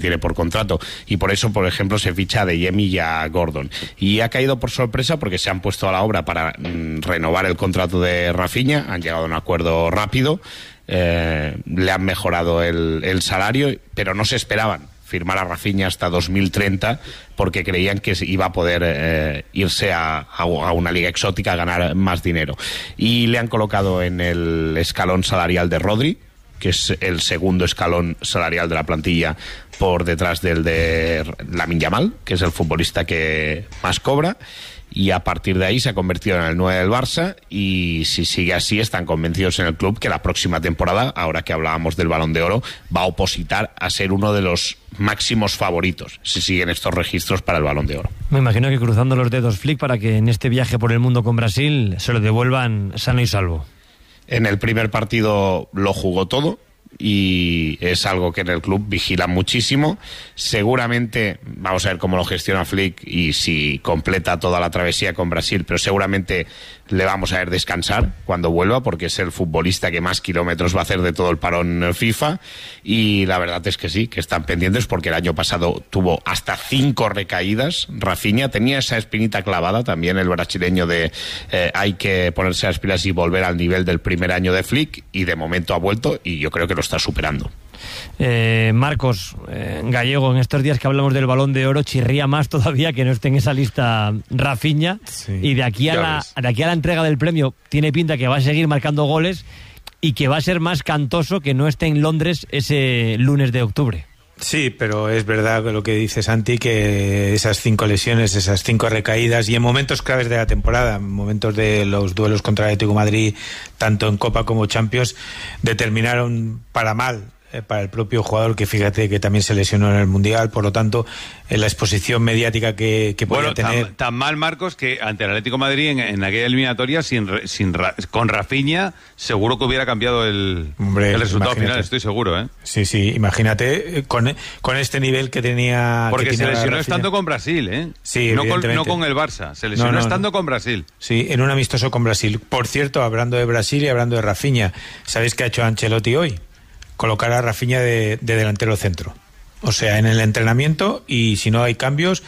tiene por contrato, y por eso, por ejemplo, se ficha a Adeyemi y a Gordon. Y ha caído por sorpresa porque se han puesto a la obra para renovar el contrato de Rafinha, han llegado a un acuerdo rápido, le han mejorado el salario, pero no se esperaban firmar a Rafinha hasta 2030 porque creían que iba a poder irse a una liga exótica a ganar más dinero. Y le han colocado en el escalón salarial de Rodri, que es el segundo escalón salarial de la plantilla por detrás del de Lamine Yamal, que es el futbolista que más cobra, y a partir de ahí se ha convertido en el 9 del Barça, y si sigue así están convencidos en el club que la próxima temporada, ahora que hablábamos del Balón de Oro, va a opositar a ser uno de los máximos favoritos, si siguen estos registros para el Balón de Oro. Me imagino que cruzando los dedos, Flick, para que en este viaje por el mundo con Brasil se lo devuelvan sano y salvo. En el primer partido lo jugó todo y es algo que en el club vigilan muchísimo. Seguramente, vamos a ver cómo lo gestiona Flick y si completa toda la travesía con Brasil, pero seguramente le vamos a ver descansar cuando vuelva, porque es el futbolista que más kilómetros va a hacer de todo el parón FIFA, y la verdad es que sí, que están pendientes, porque el año pasado tuvo hasta 5 recaídas. Rafinha tenía esa espinita clavada también, el brasileño, de hay que ponerse las pilas y volver al nivel del primer año de Flick, y de momento ha vuelto y yo creo que lo está superando. Marcos, Gallego, en estos días que hablamos del Balón de Oro, chirría más todavía que no esté en esa lista Rafinha, sí. Y de aquí a la entrega del premio tiene pinta que va a seguir marcando goles y que va a ser más cantoso que no esté en Londres ese lunes de octubre. Sí, pero es verdad lo que dice Santi, que esas 5 lesiones, esas 5 recaídas, y en momentos claves de la temporada, en momentos de los duelos contra el Atlético de Madrid, tanto en Copa como Champions, determinaron para mal para el propio jugador, que fíjate que también se lesionó en el Mundial. Por lo tanto, en la exposición mediática que podía tener... Tan mal, Marcos, que ante el Atlético de Madrid en aquella eliminatoria con Rafinha seguro que hubiera cambiado el resultado final, estoy seguro, ¿eh? Sí, imagínate con este nivel que tenía. Porque se lesionó estando con Brasil, ¿eh? Sí, no con el Barça, se lesionó estando con Brasil. Sí, en un amistoso con Brasil. Por cierto, hablando de Brasil y hablando de Rafinha, ¿sabéis qué ha hecho Ancelotti hoy? Colocar a Rafinha de delantero centro. O sea, en el entrenamiento, y si no hay cambios,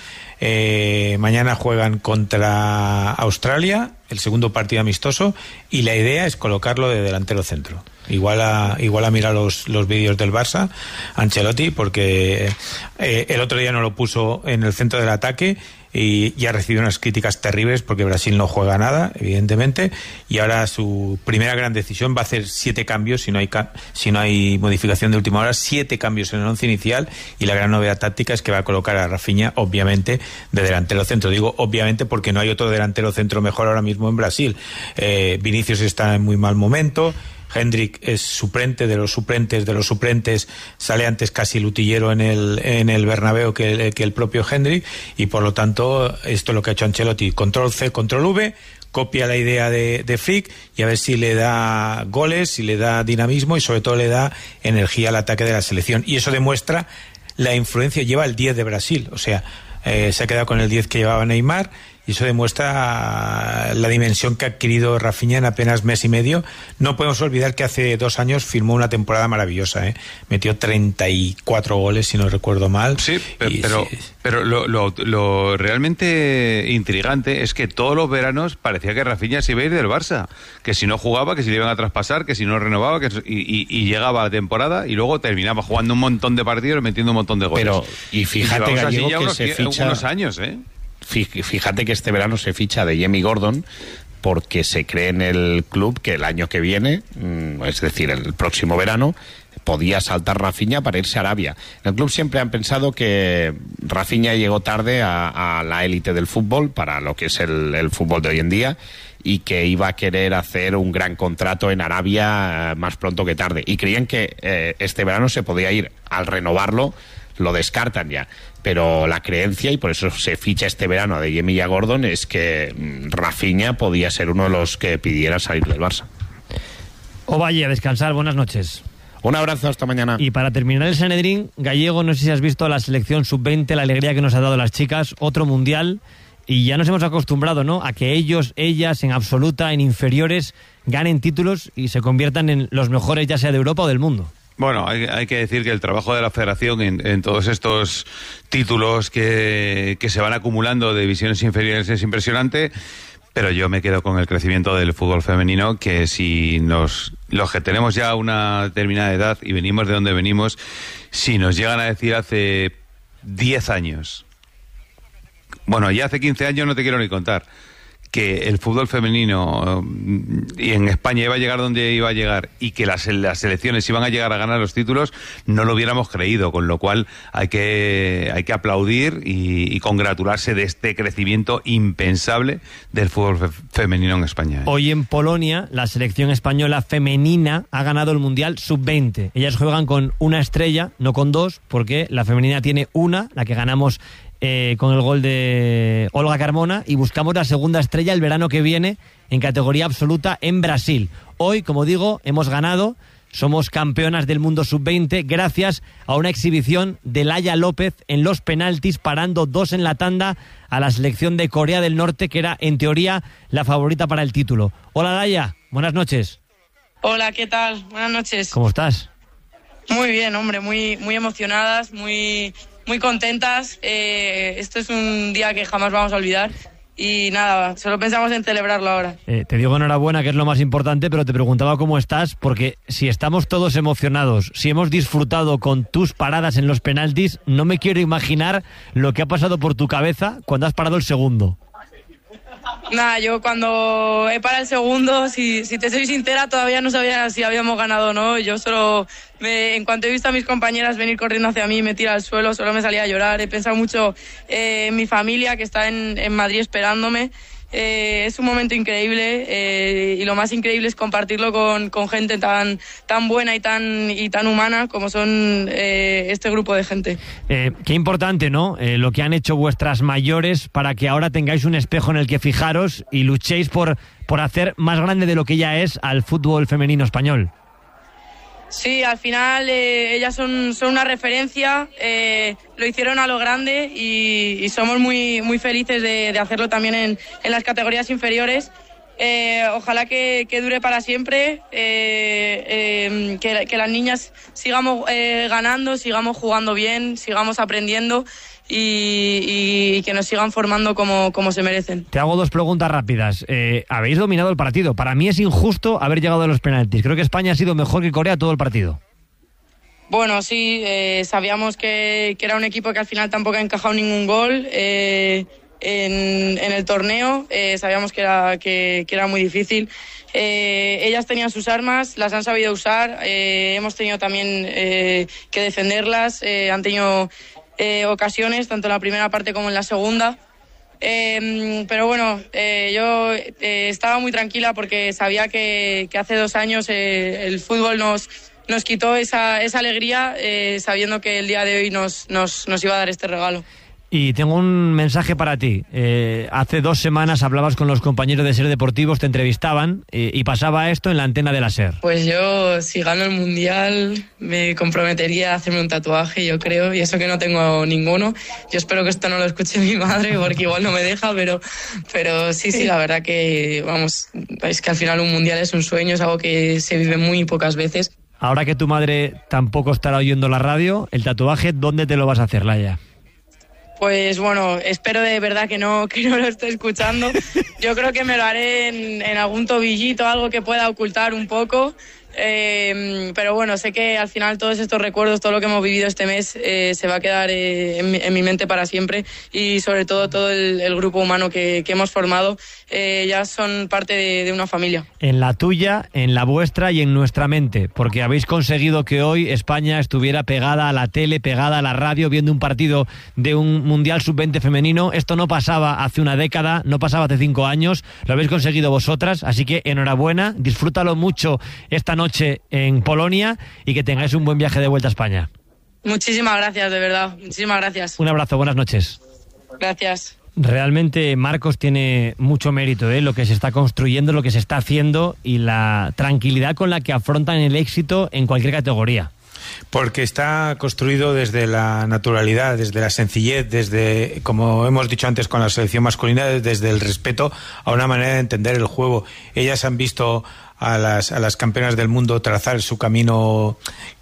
mañana juegan contra Australia, el segundo partido amistoso, y la idea es colocarlo de delantero centro. Igual a mirar los vídeos del Barça, Ancelotti, porque el otro día no lo puso en el centro del ataque y ya recibió unas críticas terribles porque Brasil no juega nada, evidentemente, y ahora su primera gran decisión va a hacer 7 cambios, si no hay modificación de última hora, 7 cambios en el once inicial, y la gran novedad táctica es que va a colocar a Rafinha, obviamente, de delantero centro. Digo obviamente porque no hay otro delantero centro mejor ahora mismo en Brasil. Vinicius está en muy mal momento, Hendrik es suplente de los suplentes, sale antes casi lutillero en el Bernabéu que el propio Hendrik, y por lo tanto esto es lo que ha hecho Ancelotti: control C, control V, copia la idea de Flick, y a ver si le da goles, si le da dinamismo y sobre todo le da energía al ataque de la selección. Y eso demuestra la influencia. Lleva el 10 de Brasil, o sea, se ha quedado con el 10 que llevaba Neymar, y eso demuestra la dimensión que ha adquirido Rafinha en apenas mes y medio. No podemos olvidar que hace 2 años firmó una temporada maravillosa, metió 34 goles, si no recuerdo mal. Sí, pero lo realmente intrigante es que todos los veranos parecía que Rafinha se iba a ir del Barça, que si no jugaba, que si le iban a traspasar, que si no renovaba, y llegaba la temporada y luego terminaba jugando un montón de partidos, metiendo un montón de goles. Pero, y fíjate, Gallego, que se ficha unos años, Fíjate que este verano se ficha de Jamie Gordon, porque se cree en el club que el año que viene, es decir, el próximo verano, podía saltar Rafinha para irse a Arabia. En el club siempre han pensado que Rafinha llegó tarde a la élite del fútbol, para lo que es el fútbol de hoy en día, y que iba a querer hacer un gran contrato en Arabia más pronto que tarde. Y creían que este verano se podía ir. Al renovarlo, lo descartan ya. Pero la creencia, y por eso se ficha este verano a Adeyemi y a Gordon, es que Rafinha podía ser uno de los que pidiera salir del Barça. Ovalle, a descansar, buenas noches. Un abrazo, hasta mañana. Y para terminar el Sanedrín, Gallego, no sé si has visto la selección sub-20, la alegría que nos ha dado las chicas, otro mundial, y ya nos hemos acostumbrado, ¿no?, a que ellos, ellas, en absoluta, en inferiores, ganen títulos y se conviertan en los mejores, ya sea de Europa o del mundo. Bueno, hay que decir que el trabajo de la Federación en todos estos títulos que se van acumulando de divisiones inferiores es impresionante, pero yo me quedo con el crecimiento del fútbol femenino, que si los que tenemos ya una determinada edad y venimos de donde venimos, si nos llegan a decir hace 10 años, bueno, ya hace 15 años no te quiero ni contar, que el fútbol femenino y en España iba a llegar donde iba a llegar y que las selecciones iban a llegar a ganar los títulos, no lo hubiéramos creído, con lo cual hay que aplaudir y congratularse de este crecimiento impensable del fútbol femenino en España. Hoy en Polonia la selección española femenina ha ganado el Mundial Sub-20. Ellas juegan con una estrella, no con dos, porque la femenina tiene una, la que ganamos con el gol de Olga Carmona, y buscamos la segunda estrella el verano que viene en categoría absoluta en Brasil. Hoy, como digo, hemos ganado, somos campeonas del mundo sub-20 gracias a una exhibición de Laia López en los penaltis, parando 2 en la tanda a la selección de Corea del Norte, que era en teoría la favorita para el título. Hola Laia, buenas noches. Hola, ¿qué tal? Buenas noches. ¿Cómo estás? Muy bien, hombre, muy emocionadas, muy contentas. Esto es un día que jamás vamos a olvidar y nada, solo pensamos en celebrarlo ahora. Te digo enhorabuena, que es lo más importante, pero te preguntaba cómo estás, porque si estamos todos emocionados, si hemos disfrutado con tus paradas en los penaltis, no me quiero imaginar lo que ha pasado por tu cabeza cuando has parado el segundo. Nada, yo cuando he parado el segundo, si te soy sincera, todavía no sabía si habíamos ganado o no. Yo solo, en cuanto he visto a mis compañeras venir corriendo hacia mí y me tirar al suelo, solo me salía a llorar. He pensado mucho en mi familia, que está en Madrid esperándome. Es un momento increíble y lo más increíble es compartirlo con gente tan buena y tan humana como son este grupo de gente. Qué importante, ¿no? Lo que han hecho vuestras mayores para que ahora tengáis un espejo en el que fijaros y luchéis por hacer más grande de lo que ya es al fútbol femenino español. Sí, al final ellas son una referencia, lo hicieron a lo grande y somos muy felices de hacerlo también en las categorías inferiores. Ojalá que dure para siempre, que las niñas sigamos ganando, sigamos jugando bien, sigamos aprendiendo y que nos sigan formando como se merecen. Te hago 2 preguntas rápidas. Habéis dominado el partido. Para mí es injusto haber llegado a los penaltis. Creo que España ha sido mejor que Corea todo el partido. Bueno, sí, sabíamos que era un equipo que al final tampoco ha encajado ningún gol en el torneo. Sabíamos que era muy difícil. Ellas tenían sus armas, las han sabido usar. Hemos tenido también que defenderlas. Han tenido ocasiones, tanto en la primera parte como en la segunda. Pero bueno, yo estaba muy tranquila porque sabía que hace 2 años el fútbol nos quitó esa alegría, sabiendo que el día de hoy nos iba a dar este regalo. Y tengo un mensaje para ti. Hace 2 semanas hablabas con los compañeros de SER Deportivos, te entrevistaban y pasaba esto en la antena de la SER. Pues yo, si gano el Mundial, me comprometería a hacerme un tatuaje, yo creo, y eso que no tengo ninguno. Yo espero que esto no lo escuche mi madre, porque igual no me deja, pero sí, la verdad que, vamos, es que al final un Mundial es un sueño, es algo que se vive muy pocas veces. Ahora que tu madre tampoco estará oyendo la radio, el tatuaje, ¿dónde te lo vas a hacer, Laia? Pues bueno, espero de verdad que no lo esté escuchando. Yo creo que me lo haré en algún tobillito, algo que pueda ocultar un poco. Pero bueno, sé que al final todos estos recuerdos, todo lo que hemos vivido este mes se va a quedar en mi mente para siempre, y sobre todo el grupo humano que hemos formado ya son parte de una familia. En la tuya, en la vuestra y en nuestra mente, porque habéis conseguido que hoy España estuviera pegada a la tele, pegada a la radio, viendo un partido de un Mundial Sub-20 femenino. Esto no pasaba hace una década, no pasaba hace 5 años, lo habéis conseguido vosotras, así que enhorabuena, disfrútalo mucho esta noche en Polonia y que tengáis un buen viaje de vuelta a España. Muchísimas gracias, de verdad, muchísimas gracias. Un abrazo, buenas noches. Gracias. Realmente Marcos tiene mucho mérito, lo que se está construyendo, lo que se está haciendo y la tranquilidad con la que afrontan el éxito en cualquier categoría. Porque está construido desde la naturalidad, desde la sencillez, desde, como hemos dicho antes con la selección masculina, desde el respeto a una manera de entender el juego. Ellas han visto a las campeonas del mundo trazar su camino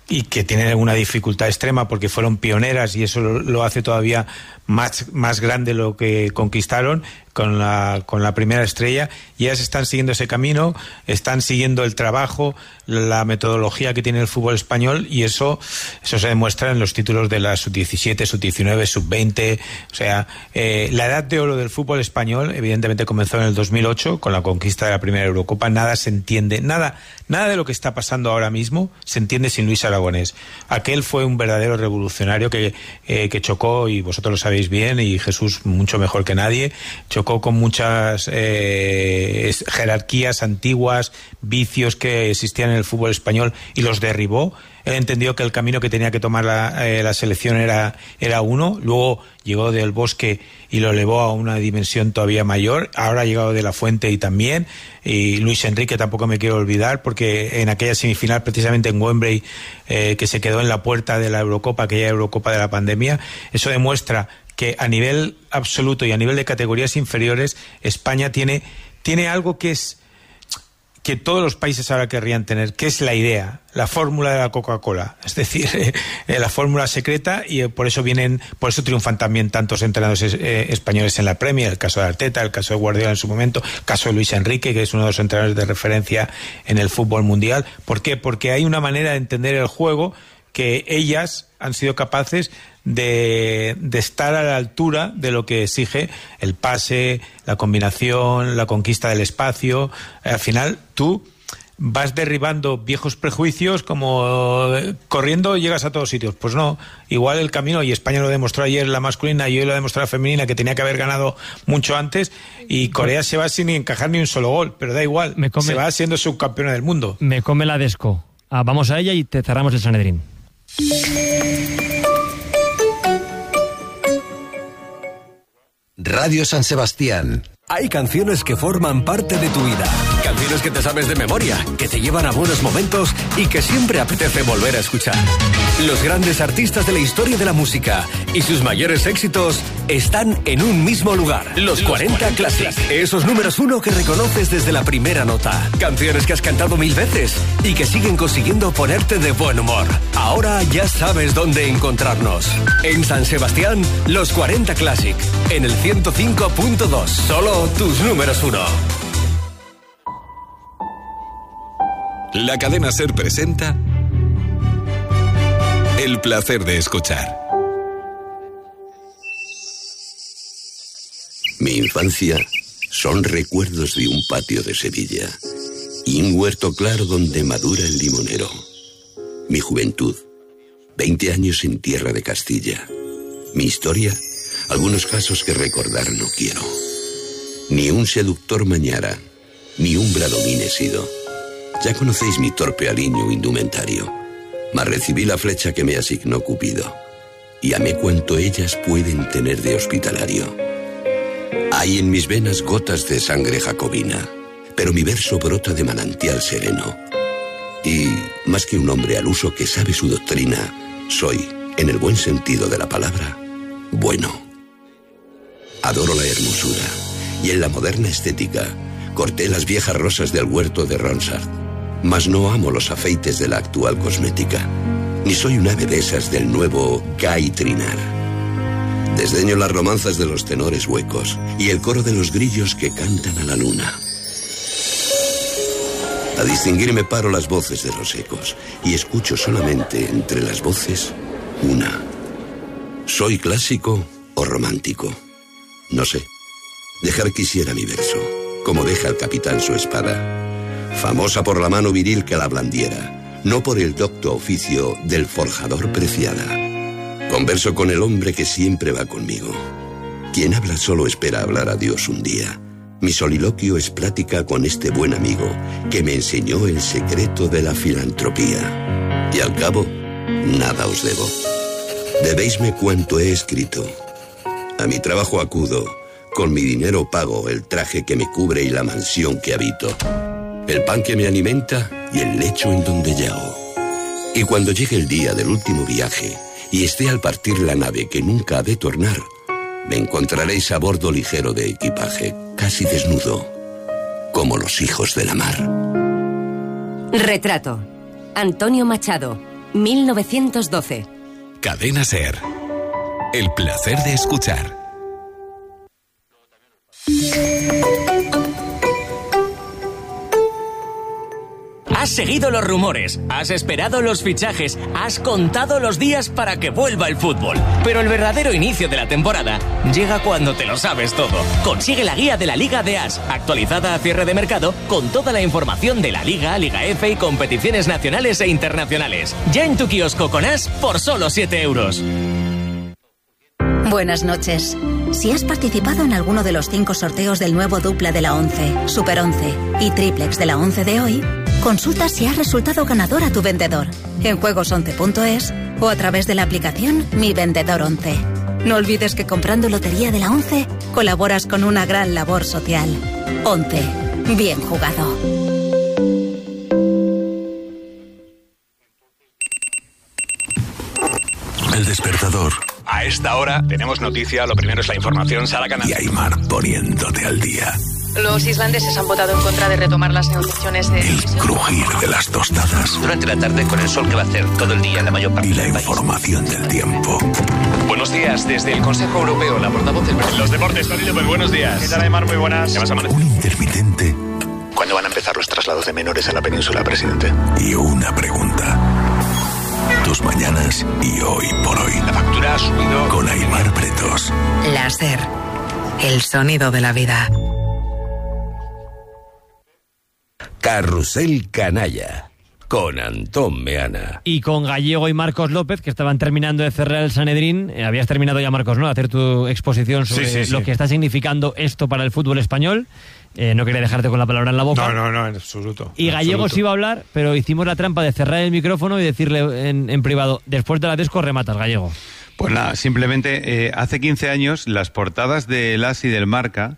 y que tienen una dificultad extrema porque fueron pioneras, y eso lo hace todavía más grande lo que conquistaron con la primera estrella, y ellas están siguiendo ese camino, están siguiendo el trabajo, la metodología que tiene el fútbol español, y eso se demuestra en los títulos de la sub-17, sub-19, sub-20. O sea, la edad de oro del fútbol español evidentemente comenzó en el 2008 con la conquista de la primera Eurocopa. Nada se entiende, nada de lo que está pasando ahora mismo se entiende sin Luis Aragonés. Aquel fue un verdadero revolucionario que chocó, y vosotros lo sabéis bien, y Jesús mucho mejor que nadie, chocó con muchas jerarquías antiguas, vicios que existían en el fútbol español, y los derribó. Él entendió que el camino que tenía que tomar la selección era uno. Luego llegó Del Bosque y lo elevó a una dimensión todavía mayor. Ahora ha llegado De la Fuente y también. Y Luis Enrique tampoco me quiero olvidar, porque en aquella semifinal, precisamente en Wembley, que se quedó en la puerta de la Eurocopa, aquella Eurocopa de la pandemia, eso demuestra que a nivel absoluto y a nivel de categorías inferiores, España tiene algo que que todos los países ahora querrían tener, que es la idea, la fórmula de la Coca-Cola, es decir, la fórmula secreta, y por eso triunfan también tantos entrenadores españoles en la Premier, el caso de Arteta, el caso de Guardiola en su momento, el caso de Luis Enrique, que es uno de los entrenadores de referencia en el fútbol mundial. ¿Por qué? Porque hay una manera de entender el juego que ellas han sido capaces de estar a la altura de lo que exige el pase, la combinación, la conquista del espacio. Al final tú vas derribando viejos prejuicios, como corriendo llegas a todos sitios. Pues no, igual el camino, y España lo demostró ayer la masculina y hoy lo demostró la femenina, que tenía que haber ganado mucho antes, y Corea se va sin encajar ni un solo gol, pero da igual, se va siendo subcampeona del mundo. Me come la Desco. Vamos a ella y te cerramos el Sanedrín. Radio San Sebastián. Hay canciones que forman parte de tu vida. Canciones que te sabes de memoria, que te llevan a buenos momentos y que siempre apetece volver a escuchar. Los grandes artistas de la historia de la música y sus mayores éxitos están en un mismo lugar. Los 40 Classic. Esos números uno que reconoces desde la primera nota. Canciones que has cantado 1000 veces y que siguen consiguiendo ponerte de buen humor. Ahora ya sabes dónde encontrarnos. En San Sebastián, los 40 Classic. En el 105.2. Solo tus números uno. La cadena SER presenta El placer de escuchar. Mi infancia son recuerdos de un patio de Sevilla y un huerto claro donde madura el limonero. Mi juventud, 20 años en tierra de Castilla. Mi historia, algunos casos que recordar no quiero. Ni un seductor mañara, ni un bradomín he sido. Ya conocéis mi torpe aliño indumentario, mas recibí la flecha que me asignó Cupido, y amé cuanto ellas pueden tener de hospitalario. Hay en mis venas gotas de sangre jacobina, pero mi verso brota de manantial sereno. Y, más que un hombre al uso que sabe su doctrina, soy, en el buen sentido de la palabra, bueno. Adoro la hermosura, y en la moderna estética corté las viejas rosas del huerto de Ronsard, mas no amo los afeites de la actual cosmética, ni soy un ave de esas del nuevo Guy Trinar. Desdeño las romanzas de los tenores huecos y el coro de los grillos que cantan a la luna. A distinguir me paro las voces de los ecos y escucho solamente entre las voces una. ¿Soy clásico o romántico? No sé. Dejar quisiera mi verso, como deja el capitán su espada, famosa por la mano viril que la blandiera, no por el docto oficio del forjador preciada. Converso con el hombre que siempre va conmigo. Quien habla solo espera hablar a Dios un día. Mi soliloquio es plática con este buen amigo que me enseñó el secreto de la filantropía. Y al cabo, nada os debo. Debéisme cuanto he escrito. A mi trabajo acudo, con mi dinero pago el traje que me cubre y la mansión que habito, el pan que me alimenta y el lecho en donde yago. Y cuando llegue el día del último viaje y esté al partir la nave que nunca ha de tornar, me encontraréis a bordo ligero de equipaje, casi desnudo, como los hijos de la mar. Retrato. Antonio Machado. 1912. Cadena SER. El placer de escuchar. Has seguido los rumores, has esperado los fichajes, has contado los días para que vuelva el fútbol. Pero el verdadero inicio de la temporada llega cuando te lo sabes todo. Consigue la guía de la Liga de As, actualizada a cierre de mercado, con toda la información de la Liga, Liga F y competiciones nacionales e internacionales. Ya en tu kiosco con As por solo 7 euros. Buenas noches. Si has participado en alguno de los 5 sorteos del nuevo dupla de la 11, Super 11 y triplex de la 11 de hoy, consulta si has resultado ganador a tu vendedor en juegos11.es o a través de la aplicación Mi Vendedor 11. No olvides que comprando Lotería de la 11 colaboras con una gran labor social. 11. Bien jugado. El despertador. A esta hora tenemos noticia, lo primero es la información, Sara Canal. Y Aimar poniéndote al día. Los islandeses han votado en contra de retomar las negociaciones de... El crujir de las tostadas. Durante la tarde con el sol que va a hacer todo el día en la mayor parte y la información del tiempo. Buenos días, desde el Consejo Europeo, la portavoz del... Los deportes, Tony López, buenos días. ¿Qué tal, Aimar? Muy buenas. ¿Qué vas a amanecer? Un intermitente. ¿Cuándo van a empezar los traslados de menores a la península, presidente? Y una pregunta. Tus mañanas y hoy por hoy. La factura ha subido... Con Aimar Pretos. La SER. El sonido de la vida. Carrusel Canalla, con Antón Meana. Y con Gallego y Marcos López, que estaban terminando de cerrar el Sanedrín. Habías terminado ya, Marcos, ¿no?, de hacer tu exposición sobre lo que está significando esto para el fútbol español. No quería dejarte con la palabra en la boca. No, en absoluto. Y Gallego sí iba a hablar, pero hicimos la trampa de cerrar el micrófono y decirle en privado, después de la desco rematas, Gallego. Pues nada, simplemente hace 15 años las portadas del AS y del Marca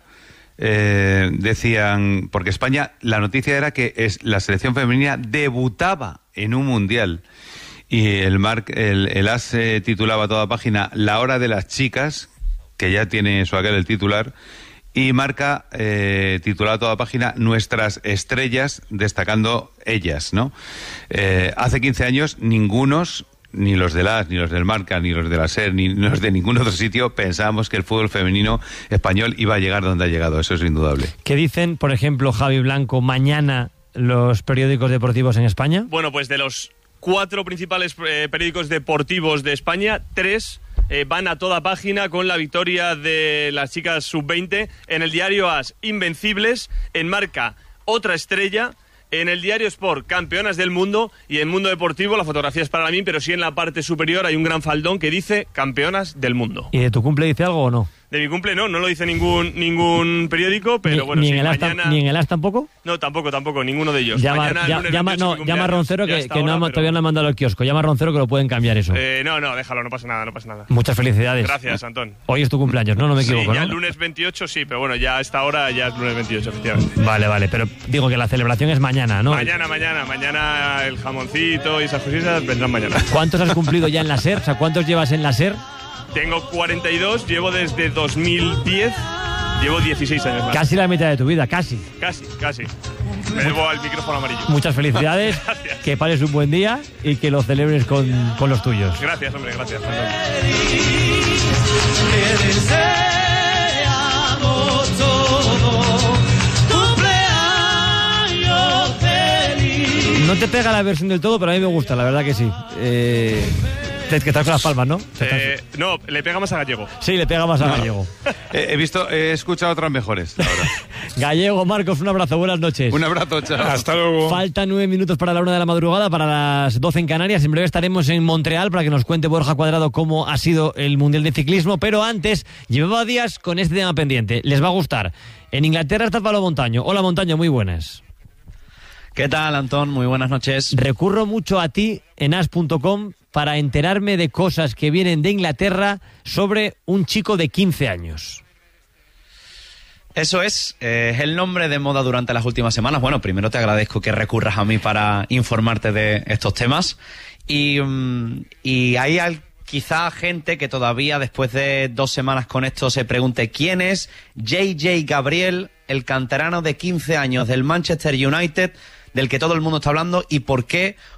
decían, porque España, la noticia era que la selección femenina debutaba en un mundial y el AS titulaba toda página La hora de las chicas, que ya tiene su aquel el titular, y Marca titulaba toda página Nuestras estrellas, destacando ellas, ¿no? Hace 15 años ningunos, ni los del AS, ni los del Marca, ni los de la SER, ni los de ningún otro sitio pensábamos que el fútbol femenino español iba a llegar donde ha llegado. Eso es indudable. ¿Qué dicen, por ejemplo, Javi Blanco, mañana los periódicos deportivos en España? Bueno, pues de los 4 principales periódicos deportivos de España, 3 van a toda página con la victoria de las chicas sub-20. En el diario AS, invencibles. En Marca, otra estrella. En el diario Sport, campeonas del mundo. Y en Mundo Deportivo, la fotografía es para mí, pero sí en la parte superior hay un gran faldón que dice campeonas del mundo. ¿Y de tu cumple dice algo o no? De mi cumple no lo dice ningún periódico, pero bueno, ¿Ni sí, en mañana... ¿Ni en el AS tampoco? No, tampoco, ninguno de ellos. Llama a Roncero que todavía no ha mandado al kiosco. Llama a Roncero que lo pueden cambiar eso. No, déjalo, no pasa nada. Muchas felicidades. Gracias, Antón. Hoy es tu cumpleaños, no me equivoco, sí, ya ¿no? el lunes 28, sí, pero bueno, ya a esta hora ya es lunes 28, efectivamente. Vale, pero digo que la celebración es mañana, ¿no? Mañana el jamoncito y esas cositas vendrán mañana. ¿Cuántos has cumplido ya en la SER? O sea, ¿cuántos llevas en la SER? Tengo 42, llevo desde 2010, llevo 16 años más. Casi la mitad de tu vida, casi. Casi. Me debo al micrófono amarillo. Muchas felicidades, que pases un buen día y que lo celebres con los tuyos. Gracias, hombre, gracias. No te pega la versión del todo, pero a mí me gusta, la verdad que sí. Que estás con las palmas, ¿no? No, le pega más a Gallego. Sí, le pega más a Gallego. He escuchado otras mejores ahora. Gallego, Marcos, un abrazo, buenas noches. Un abrazo, chao. Hasta luego. Faltan 9 minutos para la 1 de la madrugada, para las 12 en Canarias. En breve estaremos en Montreal para que nos cuente Borja Cuadrado cómo ha sido el Mundial de Ciclismo. Pero antes, llevaba días con este tema pendiente. Les va a gustar. En Inglaterra está Pablo Montaño. Hola, Montaño, muy buenas. ¿Qué tal, Antón? Muy buenas noches. Recurro mucho a ti en as.com para enterarme de cosas que vienen de Inglaterra sobre un chico de 15 años. Eso es el nombre de moda durante las últimas semanas. Bueno, primero te agradezco que recurras a mí para informarte de estos temas. Y hay quizá gente que todavía después de 2 semanas con esto se pregunte quién es JJ Gabriel, el canterano de 15 años del Manchester United, del que todo el mundo está hablando, y por qué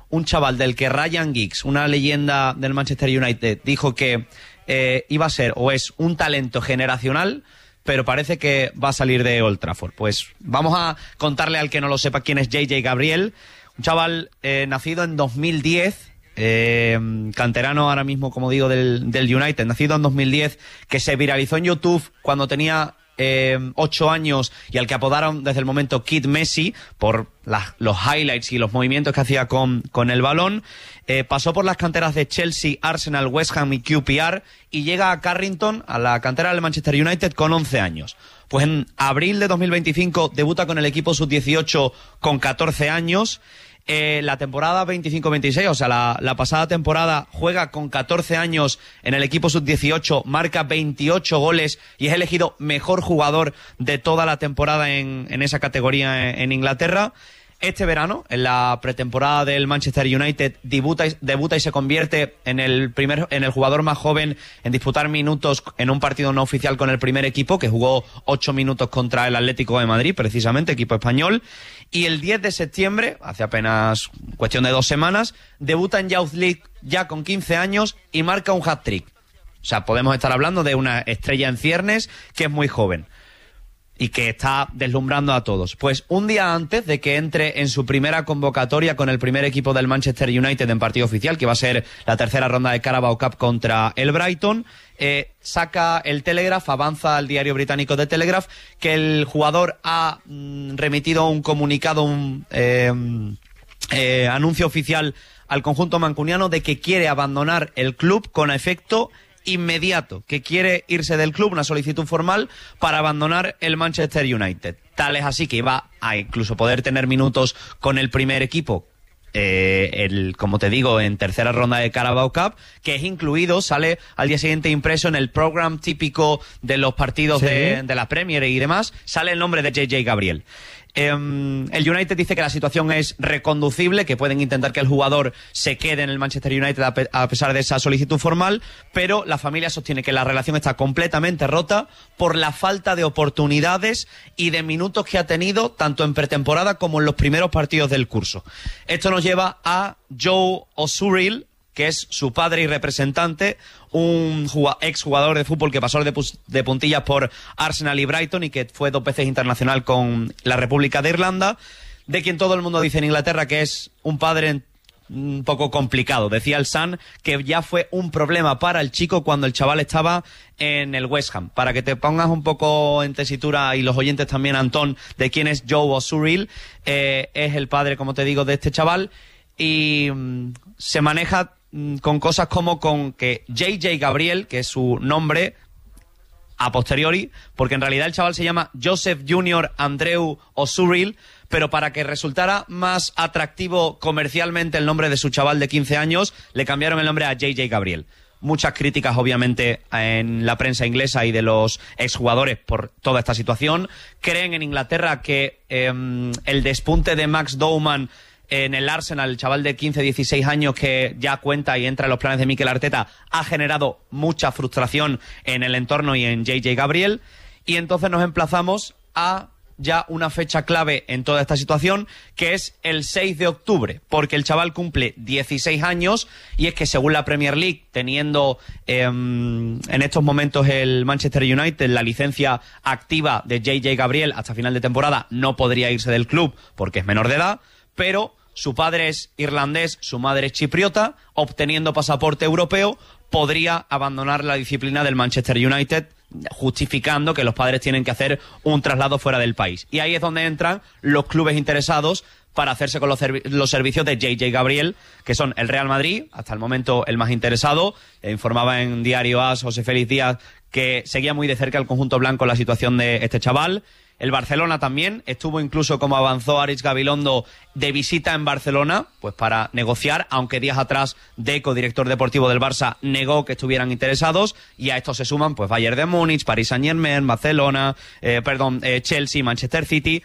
un chaval del que Ryan Giggs, una leyenda del Manchester United, dijo que iba a ser o es un talento generacional, pero parece que va a salir de Old Trafford. Pues vamos a contarle al que no lo sepa quién es JJ Gabriel, un chaval nacido en 2010, canterano ahora mismo, como digo, del United, nacido en 2010, que se viralizó en YouTube cuando tenía 8 años y al que apodaron desde el momento Kid Messi por los highlights y los movimientos que hacía con el balón. Pasó por las canteras de Chelsea, Arsenal, West Ham y QPR y llega a Carrington, a la cantera del Manchester United, con 11 años. Pues en abril de 2025 debuta con el equipo sub-18 con 14 años. La temporada 25-26, o sea, la pasada temporada, juega con 14 años en el equipo sub-18, marca 28 goles y es elegido mejor jugador de toda la temporada en esa categoría en Inglaterra. Este verano, en la pretemporada del Manchester United, debuta y se convierte en el jugador más joven en disputar minutos en un partido no oficial con el primer equipo, que jugó 8 minutos contra el Atlético de Madrid, precisamente, equipo español. Y el 10 de septiembre, hace apenas cuestión de 2 semanas, debuta en Youth League ya con 15 años y marca un hat-trick. O sea, podemos estar hablando de una estrella en ciernes que es muy joven y que está deslumbrando a todos. Pues un día antes de que entre en su primera convocatoria con el primer equipo del Manchester United en partido oficial, que va a ser la tercera ronda de Carabao Cup contra el Brighton, saca el Telegraph, avanza al diario británico The Telegraph, que el jugador ha remitido un comunicado, un anuncio oficial al conjunto mancuniano de que quiere abandonar el club con efecto inmediato, que quiere irse del club, una solicitud formal para abandonar el Manchester United. Tal es así que iba a incluso poder tener minutos con el primer equipo, como te digo, en tercera ronda de Carabao Cup, que es incluido, sale al día siguiente impreso en el programa típico de los partidos de la Premier y demás, sale el nombre de JJ Gabriel. El United dice que la situación es reconducible, que pueden intentar que el jugador se quede en el Manchester United a pesar de esa solicitud formal, pero la familia sostiene que la relación está completamente rota por la falta de oportunidades y de minutos que ha tenido tanto en pretemporada como en los primeros partidos del curso. Esto nos lleva a Joe O'Surrill, que es su padre y representante, un exjugador de fútbol que pasó de puntillas por Arsenal y Brighton y que fue 2 veces internacional con la República de Irlanda, de quien todo el mundo dice en Inglaterra que es un padre un poco complicado. Decía el Sun que ya fue un problema para el chico cuando el chaval estaba en el West Ham. Para que te pongas un poco en tesitura, y los oyentes también, Antón, de quién es Joe O'Surrill, es el padre, como te digo, de este chaval, y se maneja con cosas como con que JJ Gabriel, que es su nombre a posteriori, porque en realidad el chaval se llama Joseph Junior Andreu O'Surrill, pero para que resultara más atractivo comercialmente el nombre de su chaval de 15 años, le cambiaron el nombre a JJ Gabriel. Muchas críticas, obviamente, en la prensa inglesa y de los exjugadores por toda esta situación. Creen en Inglaterra que el despunte de Max Dowman en el Arsenal, el chaval de 15-16 años que ya cuenta y entra en los planes de Mikel Arteta, ha generado mucha frustración en el entorno y en JJ Gabriel. Y entonces nos emplazamos a ya una fecha clave en toda esta situación, que es el 6 de octubre, porque el chaval cumple 16 años y es que según la Premier League, teniendo en estos momentos el Manchester United la licencia activa de JJ Gabriel hasta final de temporada, no podría irse del club porque es menor de edad, pero su padre es irlandés, su madre es chipriota, obteniendo pasaporte europeo, podría abandonar la disciplina del Manchester United, justificando que los padres tienen que hacer un traslado fuera del país. Y ahí es donde entran los clubes interesados para hacerse con los servicios de JJ Gabriel, que son el Real Madrid, hasta el momento el más interesado. Informaba en Diario AS José Félix Díaz que seguía muy de cerca el conjunto blanco la situación de este chaval. El Barcelona también estuvo, incluso como avanzó Aritz Gabilondo, de visita en Barcelona, pues para negociar, aunque días atrás Deco, director deportivo del Barça, negó que estuvieran interesados, y a esto se suman pues Bayern de Múnich, Paris Saint-Germain, Barcelona, Chelsea, Manchester City.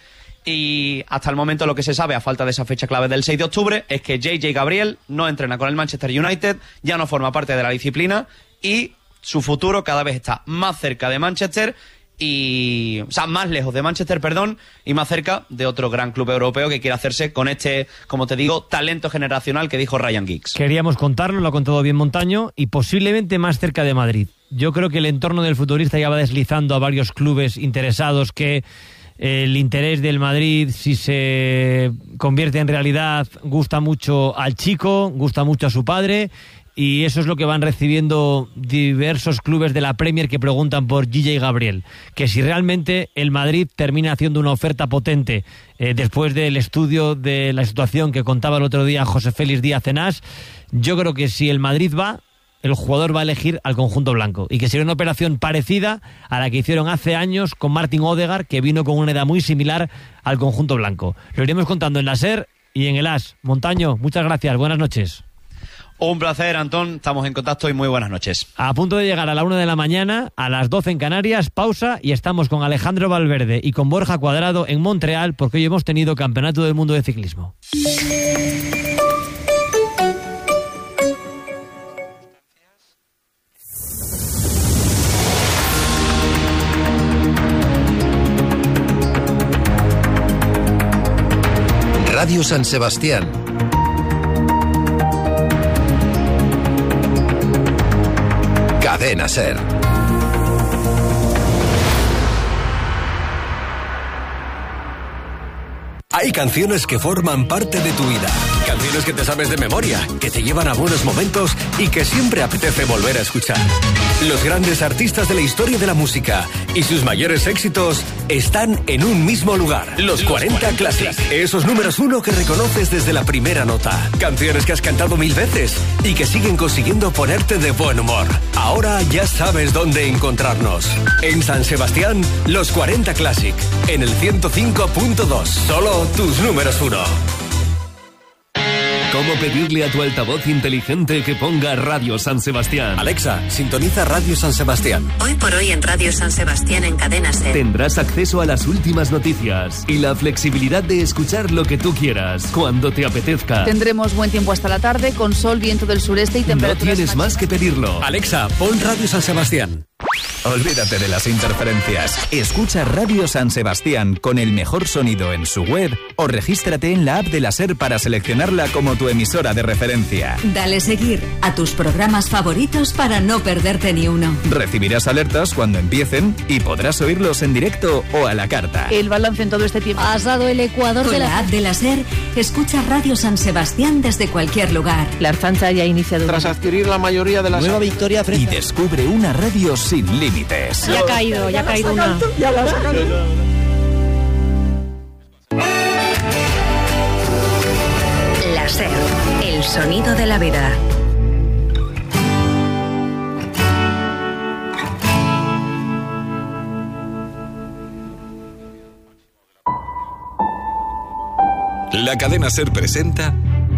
Y hasta el momento lo que se sabe, a falta de esa fecha clave del 6 de octubre, es que JJ Gabriel no entrena con el Manchester United, ya no forma parte de la disciplina y su futuro cada vez está más cerca de Manchester. y, o sea, más lejos de Manchester, y más cerca de otro gran club europeo que quiere hacerse con este, como te digo, talento generacional que dijo Ryan Giggs. Queríamos contarlo, lo ha contado bien Montaño, y posiblemente más cerca de Madrid. Yo creo que el entorno del futbolista ya va deslizando a varios clubes interesados que el interés del Madrid, si se convierte en realidad, gusta mucho al chico, gusta mucho a su padre, y eso es lo que van recibiendo diversos clubes de la Premier que preguntan por Gigi Gabriel, que si realmente el Madrid termina haciendo una oferta potente después del estudio de la situación que contaba el otro día José Félix Díaz Cenás, yo creo que si el Madrid va, el jugador va a elegir al conjunto blanco, y que sería una operación parecida a la que hicieron hace años con Martin Odegaard, que vino con una edad muy similar al conjunto blanco. Lo iremos contando en la SER y en el AS. Montaño, muchas gracias, buenas noches. Un placer, Antón, estamos en contacto y muy buenas noches. A punto de llegar a la 1 de la mañana, a las 12 en Canarias, pausa, y estamos con Alejandro Valverde y con Borja Cuadrado en Montreal, porque hoy hemos tenido Campeonato del Mundo de Ciclismo. Radio San Sebastián. Cadena SER. Hay canciones que forman parte de tu vida. Canciones que te sabes de memoria, que te llevan a buenos momentos y que siempre apetece volver a escuchar. Los grandes artistas de la historia de la música y sus mayores éxitos están en un mismo lugar. Los 40 Classic. Esos números 1 que reconoces desde la primera nota. Canciones que has cantado 1000 veces y que siguen consiguiendo ponerte de buen humor. Ahora ya sabes dónde encontrarnos. En San Sebastián, los 40 Classic. En el 105.2. Solo tus números 1. ¿Cómo pedirle a tu altavoz inteligente que ponga Radio San Sebastián? Alexa, sintoniza Radio San Sebastián. Hoy por hoy en Radio San Sebastián en Cadena SER. Tendrás acceso a las últimas noticias y la flexibilidad de escuchar lo que tú quieras, cuando te apetezca. Tendremos buen tiempo hasta la tarde, con sol, viento del sureste y temperaturas. No tienes más que pedirlo. Alexa, pon Radio San Sebastián. Olvídate de las interferencias. Escucha Radio San Sebastián con el mejor sonido en su web o regístrate en la app de la SER para seleccionarla como tu emisora de referencia. Dale seguir a tus programas favoritos para no perderte ni uno. Recibirás alertas cuando empiecen y podrás oírlos en directo o a la carta. El balance en todo este tiempo. Has dado el ecuador con de la app de la SER. Escucha Radio San Sebastián desde cualquier lugar. La Arfanza ya ha iniciado. Tras adquirir la mayoría de las... Nueva victoria frente. Y descubre una radio sin límites. Ya ha caído una. Ya la ha sacado. La SER, el sonido de la vida. La cadena SER presenta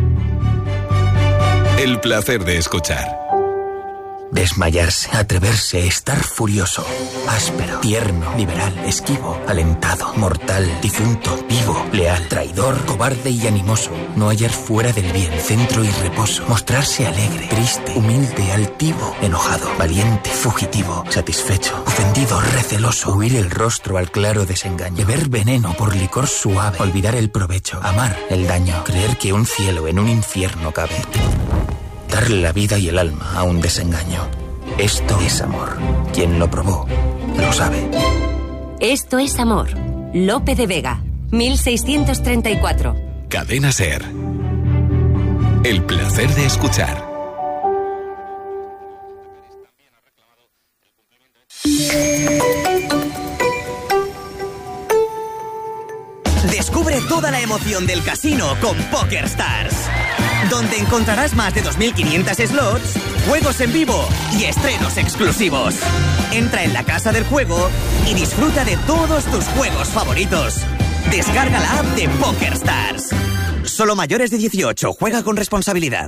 El placer de escuchar. Desmayarse, atreverse, estar furioso, áspero, tierno, liberal, esquivo, alentado, mortal, difunto, vivo, leal, traidor, cobarde y animoso. No hallar fuera del bien, centro y reposo. Mostrarse alegre, triste, humilde, altivo, enojado, valiente, fugitivo, satisfecho, ofendido, receloso. Huir el rostro al claro desengaño. Beber veneno por licor suave. Olvidar el provecho. Amar el daño. Creer que un cielo en un infierno cabe. Darle la vida y el alma a un desengaño. Esto es amor. Quien lo probó, lo sabe. Esto es amor. Lope de Vega, 1634. Cadena SER. El placer de escuchar. Descubre toda la emoción del casino con PokerStars, donde encontrarás más de 2.500 slots, juegos en vivo y estrenos exclusivos. Entra en la casa del juego y disfruta de todos tus juegos favoritos. Descarga la app de PokerStars. Solo mayores de 18. Juega con responsabilidad.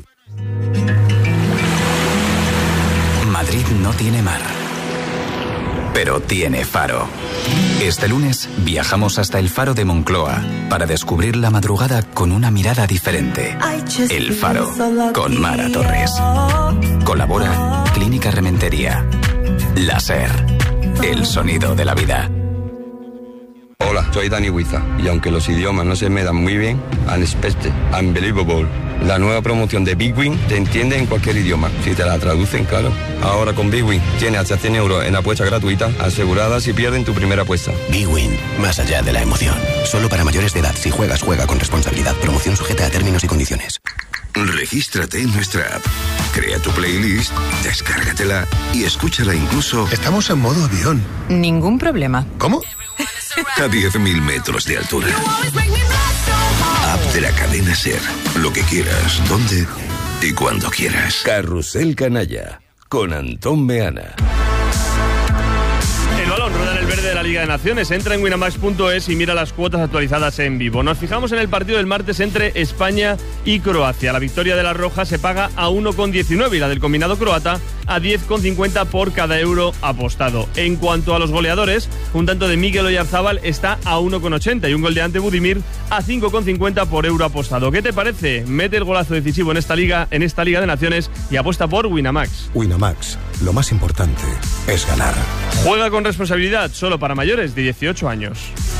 Madrid no tiene mar, pero tiene faro. Este lunes viajamos hasta el Faro de Moncloa para descubrir la madrugada con una mirada diferente. El Faro, con Mara Torres. Colabora Clínica Rementería. La SER. el sonido de la vida. Hola, soy Dani Huiza y aunque los idiomas no se me dan muy bien, Unexpected, Unbelievable, la nueva promoción de Big Win te entiende en cualquier idioma, si te la traducen, claro. Ahora con Big Win tienes hasta 100 euros en apuestas gratuitas aseguradas si pierden tu primera apuesta. Big Win, más allá de la emoción. Solo para mayores de edad. Si juegas, juega con responsabilidad. Promoción sujeta a términos y condiciones. Regístrate en nuestra app, crea tu playlist, descárgatela y escúchala incluso... Estamos en modo avión. Ningún problema. ¿Cómo? A 10.000 metros de altura. App de la cadena SER. Lo que quieras, donde y cuando quieras. Carrusel Canalla, con Antón Meana. El balón rueda en el verde de la Liga de Naciones. Entra en winamax.es y mira las cuotas actualizadas en vivo. Nos fijamos en el partido del martes entre España y Croacia. La victoria de la Roja se paga a 1,19 y la del combinado croata a 10,50 por cada euro apostado. En cuanto a los goleadores, un tanto de Miguel Oyarzábal está a 1,80 y un gol de Ante Budimir a 5,50 por euro apostado. ¿Qué te parece? Mete el golazo decisivo en esta Liga de Naciones y apuesta por Winamax. Winamax, lo más importante es ganar. Juega con responsabilidad, solo para mayores de 18 años.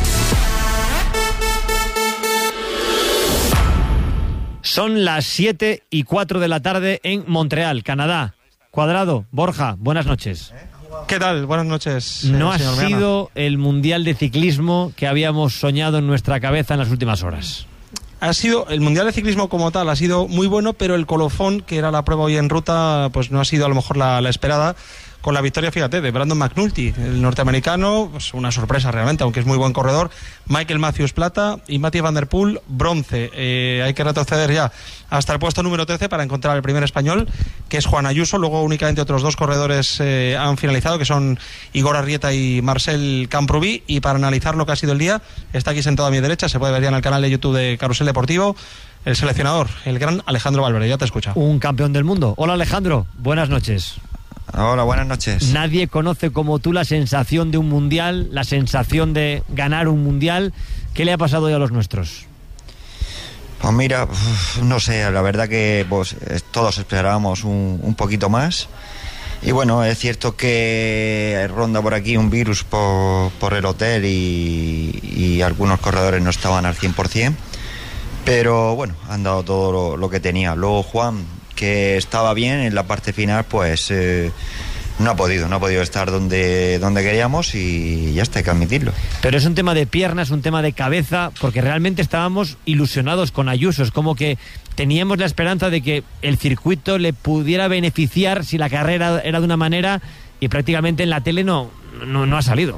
Son las 7:04 de la tarde en Montreal, Canadá. Cuadrado, Borja, buenas noches. ¿Qué tal? Buenas noches. No ha sido el Mundial de Ciclismo que habíamos soñado en nuestra cabeza en las últimas horas. Ha sido, el Mundial de Ciclismo como tal ha sido muy bueno, pero el colofón, que era la prueba hoy en ruta, pues no ha sido a lo mejor la esperada, con la victoria, fíjate, de Brandon McNulty, el norteamericano, pues una sorpresa realmente, aunque es muy buen corredor. Michael Matthews plata y Mathieu Van Der Poel bronce. Hay que retroceder ya hasta el puesto número 13 para encontrar el primer español, que es Juan Ayuso. Luego únicamente otros dos corredores han finalizado, que son Igor Arrieta y Marcel Camprubí. Y para analizar lo que ha sido el día, está aquí sentado a mi derecha, se puede ver ya en el canal de YouTube de Carrusel Deportivo, el seleccionador, el gran Alejandro Valverde. Ya te escucha. Un campeón del mundo. Hola Alejandro, buenas noches. Hola, buenas noches. Nadie conoce como tú la sensación de un mundial, la sensación de ganar un mundial. ¿Qué le ha pasado hoy a los nuestros? Pues mira, no sé, la verdad que pues, todos esperábamos un poquito más. Y bueno, es cierto que ronda por aquí un virus por el hotel y algunos corredores no estaban al 100%. Pero bueno, han dado todo lo que tenía. Luego Juan, que estaba bien en la parte final, pues no ha podido estar donde queríamos y ya está, hay que admitirlo. Pero es un tema de piernas, un tema de cabeza, porque realmente estábamos ilusionados con Ayuso. Es como que teníamos la esperanza de que el circuito le pudiera beneficiar si la carrera era de una manera, y prácticamente en la tele no ha salido.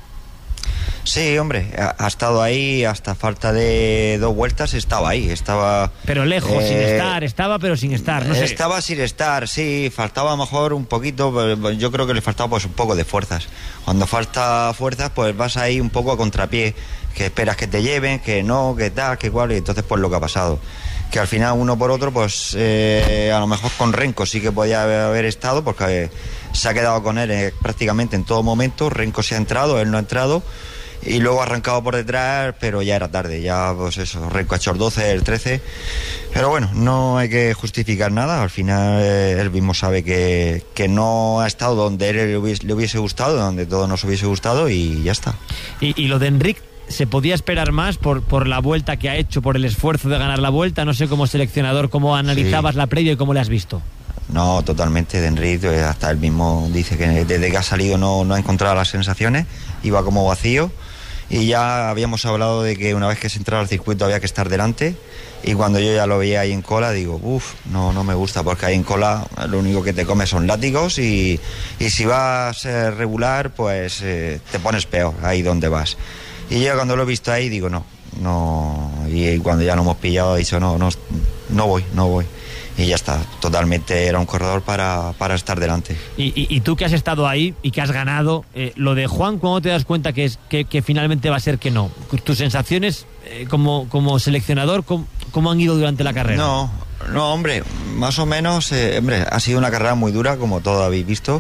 Sí, hombre, ha estado ahí hasta falta de 2 vueltas, estaba ahí, estaba... Pero lejos, sin estar, estaba pero sin estar, no sé. Estaba sin estar, sí, faltaba a lo mejor un poquito, yo creo que le faltaba pues un poco de fuerzas. Cuando falta fuerzas, pues vas ahí un poco a contrapié, que esperas que te lleven, que no, que tal, que igual, y entonces pues lo que ha pasado. Que al final uno por otro, pues a lo mejor con Renko sí que podía haber estado, porque se ha quedado con él prácticamente en todo momento. Renko se ha entrado, él no ha entrado. Y luego ha arrancado por detrás, pero ya era tarde, ya pues eso, Renko ha hecho el 12, el 13, pero bueno, no hay que justificar nada, al final él mismo sabe que no ha estado donde él le hubiese gustado, donde todos nos hubiese gustado y ya está. Y lo de Enric, ¿se podía esperar más por la vuelta que ha hecho, por el esfuerzo de ganar la vuelta? No sé, como seleccionador, ¿cómo analizabas la previa y cómo le has visto? No, totalmente, de Enric, hasta él mismo dice que desde que ha salido no ha encontrado las sensaciones, iba como vacío. Y ya habíamos hablado de que una vez que se entrara al circuito había que estar delante, y cuando yo ya lo veía ahí en cola digo, no me gusta, porque ahí en cola lo único que te comes son látigos y si vas regular pues te pones peor ahí donde vas. Y yo cuando lo he visto ahí digo no, y cuando ya lo hemos pillado he dicho no voy. Y ya está, totalmente era un corredor para estar delante. Y tú que has estado ahí y que has ganado, lo de Juan, ¿cuándo te das cuenta que finalmente va a ser que no? ¿Tus sensaciones como seleccionador, cómo han ido durante la carrera? No, hombre, más o menos, ha sido una carrera muy dura, como todos habéis visto,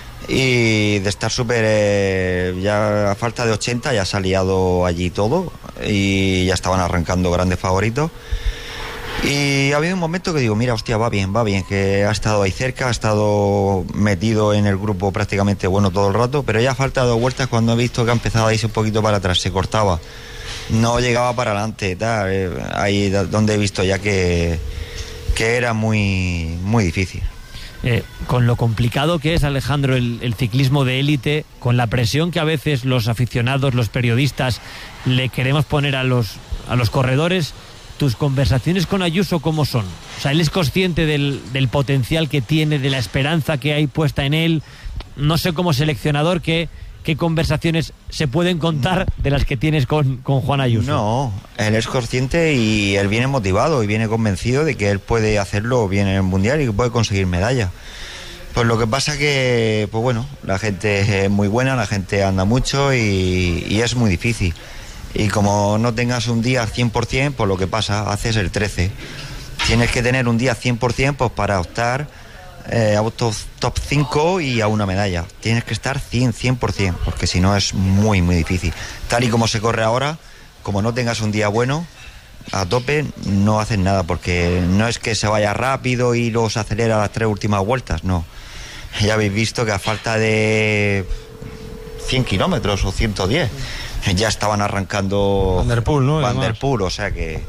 y de estar súper, ya a falta de 80 ya se ha liado allí todo, y ya estaban arrancando grandes favoritos. Y ha habido un momento que digo, mira, hostia, va bien, que ha estado ahí cerca, ha estado metido en el grupo prácticamente bueno todo el rato, pero ya ha faltado vueltas cuando he visto que ha empezado a irse un poquito para atrás, se cortaba, no llegaba para adelante, ahí donde he visto ya que era muy, muy difícil. Con lo complicado que es, Alejandro, el ciclismo de élite, con la presión que a veces los aficionados, los periodistas le queremos poner a los corredores, ¿tus conversaciones con Ayuso cómo son? O sea, ¿él es consciente del potencial que tiene, de la esperanza que hay puesta en él? No sé, como seleccionador, ¿qué conversaciones se pueden contar de las que tienes con Juan Ayuso? No, él es consciente y él viene motivado y viene convencido de que él puede hacerlo bien en el Mundial y que puede conseguir medalla. Pues lo que pasa que, pues bueno, la gente es muy buena, la gente anda mucho y es muy difícil. Y como no tengas un día 100%, pues lo que pasa, haces el 13. Tienes que tener un día 100% pues para optar a un top 5 y a una medalla. Tienes que estar 100%, porque si no es muy, muy difícil. Tal y como se corre ahora, como no tengas un día bueno, a tope, no haces nada, porque no es que se vaya rápido y luego se acelera las 3 últimas vueltas, no. Ya habéis visto que a falta de 100 kilómetros o 110... ya estaban arrancando Van der Poel, ¿no? Van der Poel, o sea que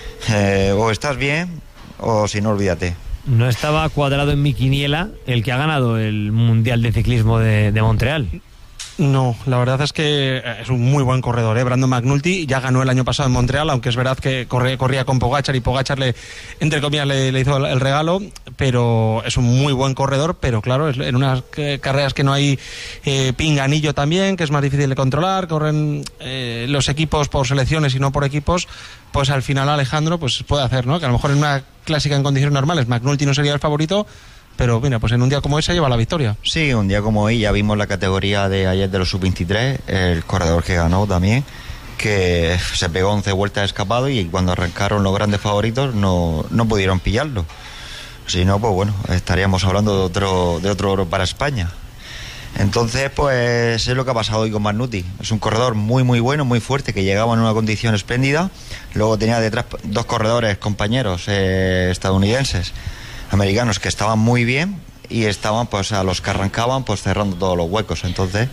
o estás bien o si no, olvídate. No estaba cuadrado en mi quiniela el que ha ganado el Mundial de Ciclismo de Montreal. No, la verdad es que es un muy buen corredor, Brandon McNulty. Ya ganó el año pasado en Montreal, aunque es verdad que corría con Pogačar y Pogačar entre comillas le hizo el regalo, pero es un muy buen corredor. Pero claro, es en unas carreras que no hay pinganillo también, que es más difícil de controlar, corren los equipos por selecciones y no por equipos, pues al final Alejandro pues puede hacer, ¿no? Que a lo mejor en una clásica en condiciones normales McNulty no sería el favorito, pero mira, pues en un día como ese lleva la victoria. Sí, un día como hoy ya vimos la categoría de ayer de los sub-23, el corredor que ganó también, que se pegó 11 vueltas escapado y cuando arrancaron los grandes favoritos no pudieron pillarlo. Si no, pues bueno, estaríamos hablando de otro oro para España. Entonces, pues es lo que ha pasado hoy con McNulty. Es un corredor muy, muy bueno, muy fuerte, que llegaba en una condición espléndida. Luego tenía detrás 2 corredores compañeros estadounidenses, americanos, que estaban muy bien y estaban pues a los que arrancaban pues cerrando todos los huecos. Entonces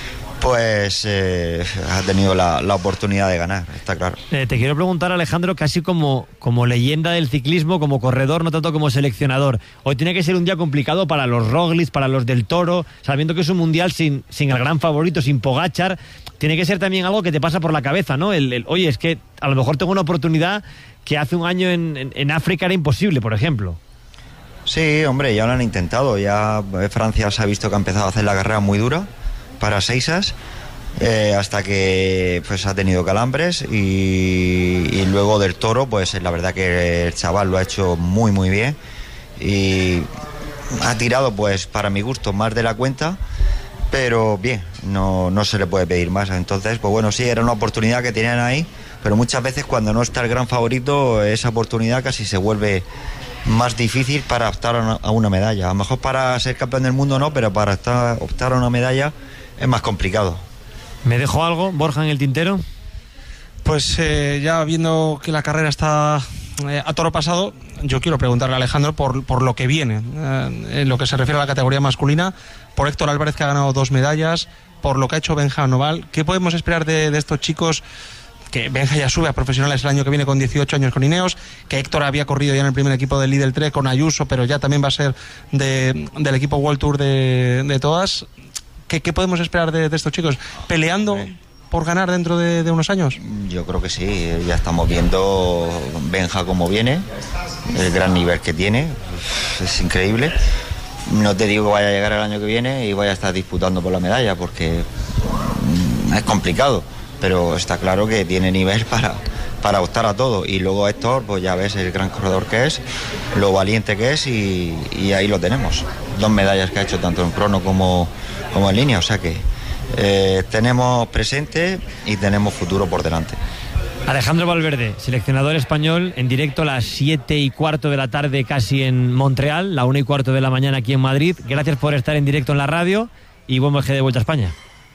pues ha tenido la oportunidad de ganar, está claro. Te quiero preguntar, Alejandro, casi como leyenda del ciclismo, como corredor, no tanto como seleccionador. Hoy tiene que ser un día complicado para los Roglic, para los del Toro, sabiendo que es un mundial sin el gran favorito, sin Pogačar. Tiene que ser también algo que te pasa por la cabeza, ¿no? Oye, es que a lo mejor tengo una oportunidad que hace un año en África era imposible, por ejemplo. Sí, hombre, ya lo han intentado. Ya Francia se ha visto que ha empezado a hacer la carrera muy dura para seisas, hasta que pues ha tenido calambres y luego del Toro, pues la verdad que el chaval lo ha hecho muy muy bien y ha tirado, pues para mi gusto, más de la cuenta, pero bien, no se le puede pedir más. Entonces, pues bueno, sí, era una oportunidad que tenían ahí, pero muchas veces cuando no está el gran favorito, esa oportunidad casi se vuelve más difícil para optar a una medalla. A lo mejor para ser campeón del mundo no, pero para optar a una medalla es más complicado. ¿Me dejó algo, Borja, en el tintero? Pues ya viendo que la carrera está a toro pasado, yo quiero preguntarle a Alejandro por lo que viene, en lo que se refiere a la categoría masculina, por Héctor Álvarez, que ha ganado 2 medallas, por lo que ha hecho Benja Noval. ¿Qué podemos esperar de estos chicos? Que Benja ya sube a profesionales el año que viene con 18 años con Ineos, que Héctor había corrido ya en el primer equipo del Lidl Trek con Ayuso, pero ya también va a ser del equipo World Tour de todas. ¿Qué podemos esperar de estos chicos? ¿Peleando por ganar dentro de unos años? Yo creo que sí, ya estamos viendo Benja cómo viene, el gran nivel que tiene, es increíble. No te digo que vaya a llegar el año que viene y vaya a estar disputando por la medalla, porque es complicado, pero está claro que tiene nivel para optar a todo. Y luego Héctor, pues ya ves el gran corredor que es, lo valiente que es, y ahí lo tenemos. 2 medallas que ha hecho tanto en crono como en línea, o sea que tenemos presente y tenemos futuro por delante. Alejandro Valverde, seleccionador español, en directo a las 7:15 de la tarde casi en Montreal, la 1:15 de la mañana aquí en Madrid. Gracias por estar en directo en la radio y buen viaje de vuelta a España.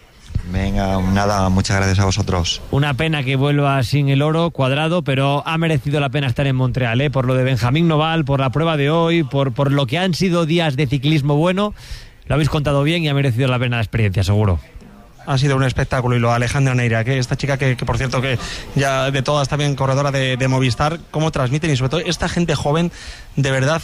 Venga, nada, muchas gracias a vosotros. Una pena que vuelva sin el oro Cuadrado, pero ha merecido la pena estar en Montreal, por lo de Benjamín Noval, por la prueba de hoy, por lo que han sido días de ciclismo bueno. Lo habéis contado bien y ha merecido la pena la experiencia, seguro. Ha sido un espectáculo. Y lo de Alejandra Neira, que esta chica que por cierto que ya de todas también corredora de Movistar, cómo transmiten, y sobre todo esta gente joven, de verdad,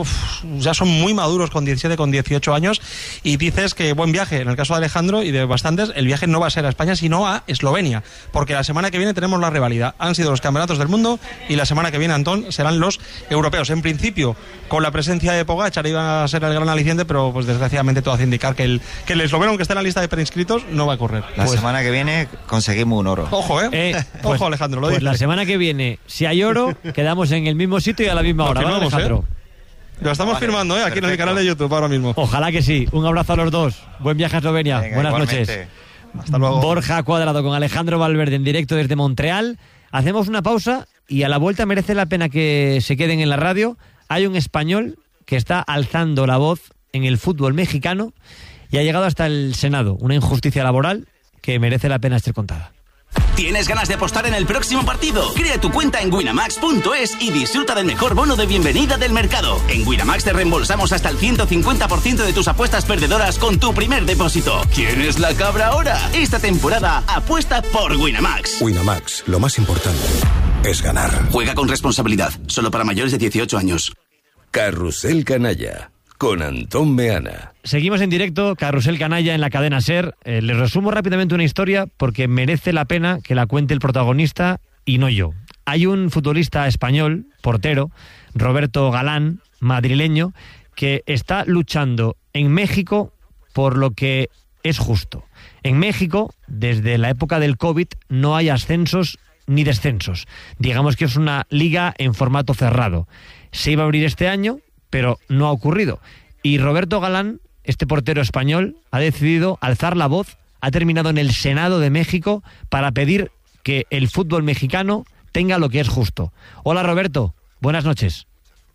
ya son muy maduros con 17, con 18 años, y dices que buen viaje, en el caso de Alejandro y de bastantes, el viaje no va a ser a España sino a Eslovenia, porque la semana que viene tenemos la rivalidad. Han sido los campeonatos del mundo y la semana que viene, Antón, serán los europeos. En principio, con la presencia de Pogačar iba a ser el gran aliciente, pero pues desgraciadamente todo hace indicar que el esloveno, aunque esté en la lista de preinscritos, no va a correr. La semana que viene conseguimos un oro. Ojo, ojo, Alejandro, lo pues dice. La semana que viene, si hay oro, quedamos en el mismo sitio y a la misma hora, ¿vale, Alejandro? Lo estamos firmando, aquí en el canal de YouTube ahora mismo. Ojalá que sí. Un abrazo a los dos. Buen viaje a Eslovenia. Venga, buenas igualmente. noches. Hasta luego. Borja Cuadrado con Alejandro Valverde en directo desde Montreal. Hacemos una pausa y a la vuelta merece la pena que se queden en la radio. Hay un español que está alzando la voz en el fútbol mexicano y ha llegado hasta el Senado. Una injusticia laboral que merece la pena ser contada. ¿Tienes ganas de apostar en el próximo partido? Crea tu cuenta en winamax.es y disfruta del mejor bono de bienvenida del mercado. En Winamax te reembolsamos hasta el 150% de tus apuestas perdedoras con tu primer depósito. ¿Quién es la cabra ahora? Esta temporada apuesta por Winamax. Winamax, lo más importante es ganar. Juega con responsabilidad, solo para mayores de 18 años. Carrusel Canalla, con Antón Meana. Seguimos en directo, Carrusel Canalla en la cadena SER. Les resumo rápidamente una historia porque merece la pena que la cuente el protagonista y no yo. Hay un futbolista español, portero, Roberto Galán, madrileño, que está luchando en México por lo que es justo. En México, desde la época del COVID, no hay ascensos ni descensos. Digamos que es una liga en formato cerrado. Se iba a abrir este año, pero no ha ocurrido. Y Roberto Galán, este portero español, ha decidido alzar la voz, ha terminado en el Senado de México para pedir que el fútbol mexicano tenga lo que es justo. Hola Roberto, buenas noches.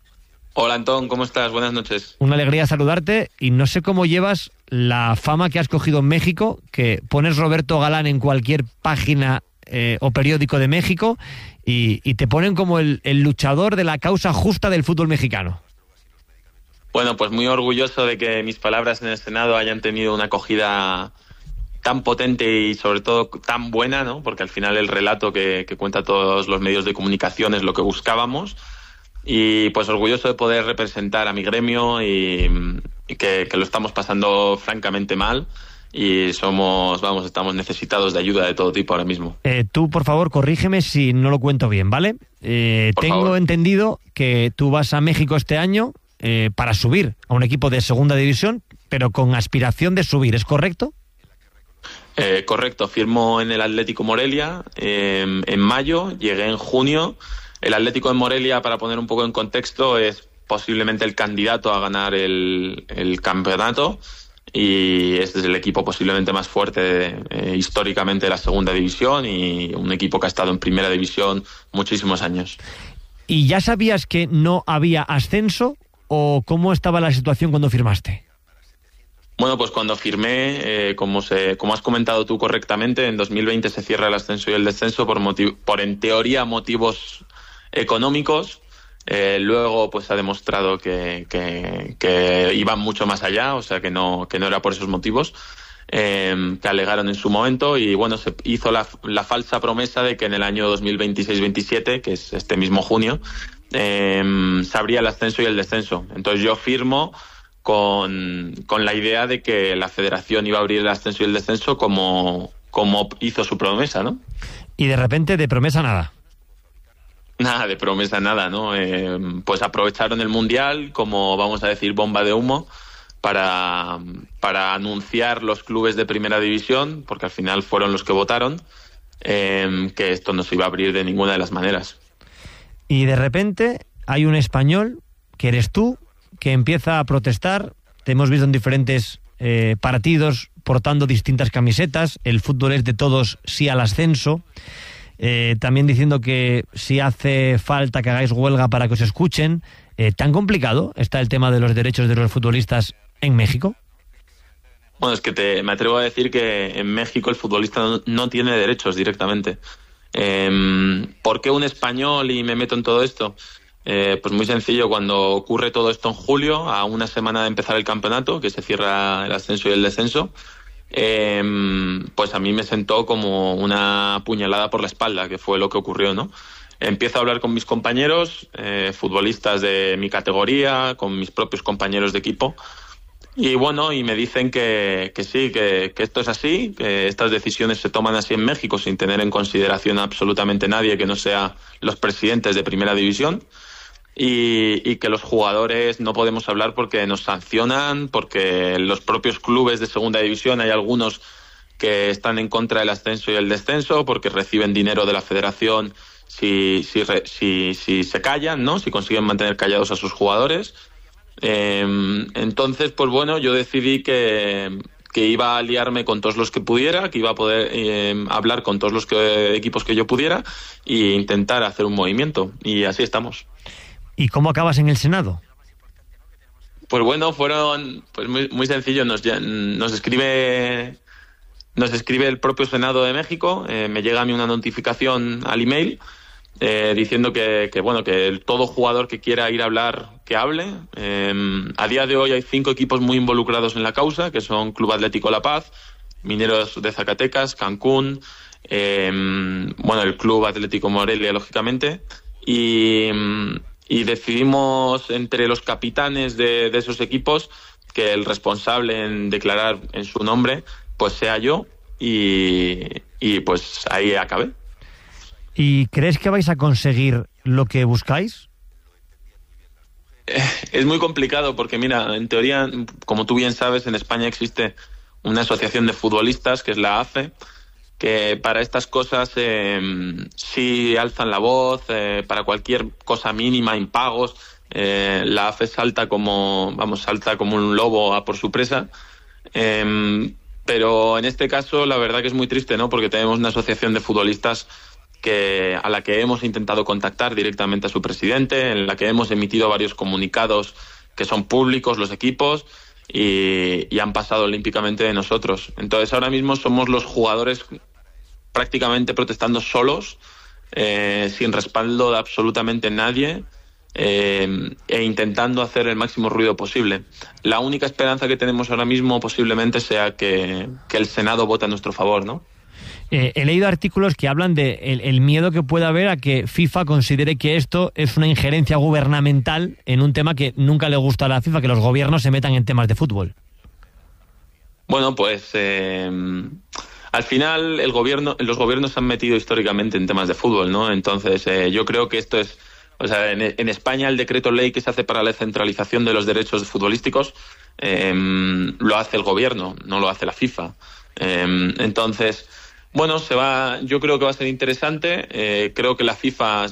Hola Antón, ¿cómo estás? Buenas noches. Una alegría saludarte y no sé cómo llevas la fama que has cogido en México, que pones Roberto Galán en cualquier página o periódico de México y te ponen como el luchador de la causa justa del fútbol mexicano. Bueno, pues muy orgulloso de que mis palabras en el Senado hayan tenido una acogida tan potente y sobre todo tan buena, ¿no? Porque al final el relato que cuenta todos los medios de comunicación es lo que buscábamos. Y pues orgulloso de poder representar a mi gremio y que lo estamos pasando francamente mal y estamos necesitados de ayuda de todo tipo ahora mismo. Tú, por favor, corrígeme si no lo cuento bien, ¿vale? Tengo entendido que tú vas a México este año para subir a un equipo de segunda división, pero con aspiración de subir, ¿es correcto? Correcto, firmo en el Atlético Morelia en mayo, llegué en junio. El Atlético de Morelia, para poner un poco en contexto, es posiblemente el candidato a ganar el campeonato y es el equipo posiblemente más fuerte históricamente de la segunda división y un equipo que ha estado en primera división muchísimos años. ¿Y ya sabías que no había ascenso o cómo estaba la situación cuando firmaste? Bueno, pues cuando firmé, como has comentado tú correctamente, en 2020 se cierra el ascenso y el descenso por en teoría motivos económicos. Luego pues ha demostrado que iban mucho más allá, o sea que no era por esos motivos que alegaron en su momento y bueno, se hizo la falsa promesa de que en el año 2026-27, que es este mismo junio, se abría el ascenso y el descenso. Entonces yo firmo con la idea de que la federación iba a abrir el ascenso y el descenso como hizo su promesa, ¿no? Y de repente de promesa nada. Nada, de promesa nada, ¿no? Pues aprovecharon el Mundial como, vamos a decir, bomba de humo para anunciar los clubes de primera división, porque al final fueron los que votaron, que esto no se iba a abrir de ninguna de las maneras. Y de repente hay un español, que eres tú, que empieza a protestar. Te hemos visto en diferentes partidos portando distintas camisetas. El fútbol es de todos, sí al ascenso. También diciendo que si hace falta que hagáis huelga para que os escuchen. ¿Tan complicado está el tema de los derechos de los futbolistas en México? Bueno, es que me atrevo a decir que en México el futbolista no tiene derechos directamente. ¿Por qué un español y me meto en todo esto? Pues muy sencillo, cuando ocurre todo esto en julio, a una semana de empezar el campeonato, que se cierra el ascenso y el descenso, pues a mí me sentó como una puñalada por la espalda, que fue lo que ocurrió, ¿no? Empiezo a hablar con mis compañeros, futbolistas de mi categoría, con mis propios compañeros de equipo, y bueno, y me dicen que sí, que esto es así, que estas decisiones se toman así en México sin tener en consideración a absolutamente nadie que no sea los presidentes de Primera División, y que los jugadores no podemos hablar porque nos sancionan, porque los propios clubes de Segunda División hay algunos que están en contra del ascenso y el descenso porque reciben dinero de la federación si se callan, ¿no? Si consiguen mantener callados a sus jugadores. Entonces, pues bueno, yo decidí que iba a aliarme con todos los que pudiera, que iba a poder hablar con todos los equipos que yo pudiera e intentar hacer un movimiento, y así estamos. ¿Y cómo acabas en el Senado? Pues bueno, fueron pues muy sencillo. Nos escribe el propio Senado de México, me llega a mí una notificación al email diciendo que todo jugador que quiera ir a hablar, que hable. A día de hoy hay 5 equipos muy involucrados en la causa, que son Club Atlético La Paz, Mineros de Zacatecas, Cancún, el Club Atlético Morelia, lógicamente, y decidimos entre los capitanes de esos equipos que el responsable en declarar en su nombre pues sea yo, y pues ahí acabé. ¿Y crees que vais a conseguir lo que buscáis? Es muy complicado porque, mira, en teoría, como tú bien sabes, en España existe una asociación de futbolistas, que es la AFE, que para estas cosas sí alzan la voz, para cualquier cosa mínima, impagos, la AFE salta como un lobo a por su presa. Pero en este caso la verdad que es muy triste, ¿no? Porque tenemos una asociación de futbolistas a la que hemos intentado contactar directamente a su presidente, en la que hemos emitido varios comunicados que son públicos, los equipos, y han pasado olímpicamente de nosotros. Entonces ahora mismo somos los jugadores prácticamente protestando solos, sin respaldo de absolutamente nadie, e intentando hacer el máximo ruido posible. La única esperanza que tenemos ahora mismo posiblemente sea que el Senado vote a nuestro favor, ¿no? He leído artículos que hablan de el miedo que puede haber a que FIFA considere que esto es una injerencia gubernamental en un tema que nunca le gusta a la FIFA, que los gobiernos se metan en temas de fútbol. Bueno, pues al final los gobiernos se han metido históricamente en temas de fútbol, ¿no? Entonces yo creo que esto es... O sea, en España el decreto ley que se hace para la centralización de los derechos futbolísticos lo hace el gobierno, no lo hace la FIFA. Entonces, bueno, yo creo que va a ser interesante. Creo que la FIFA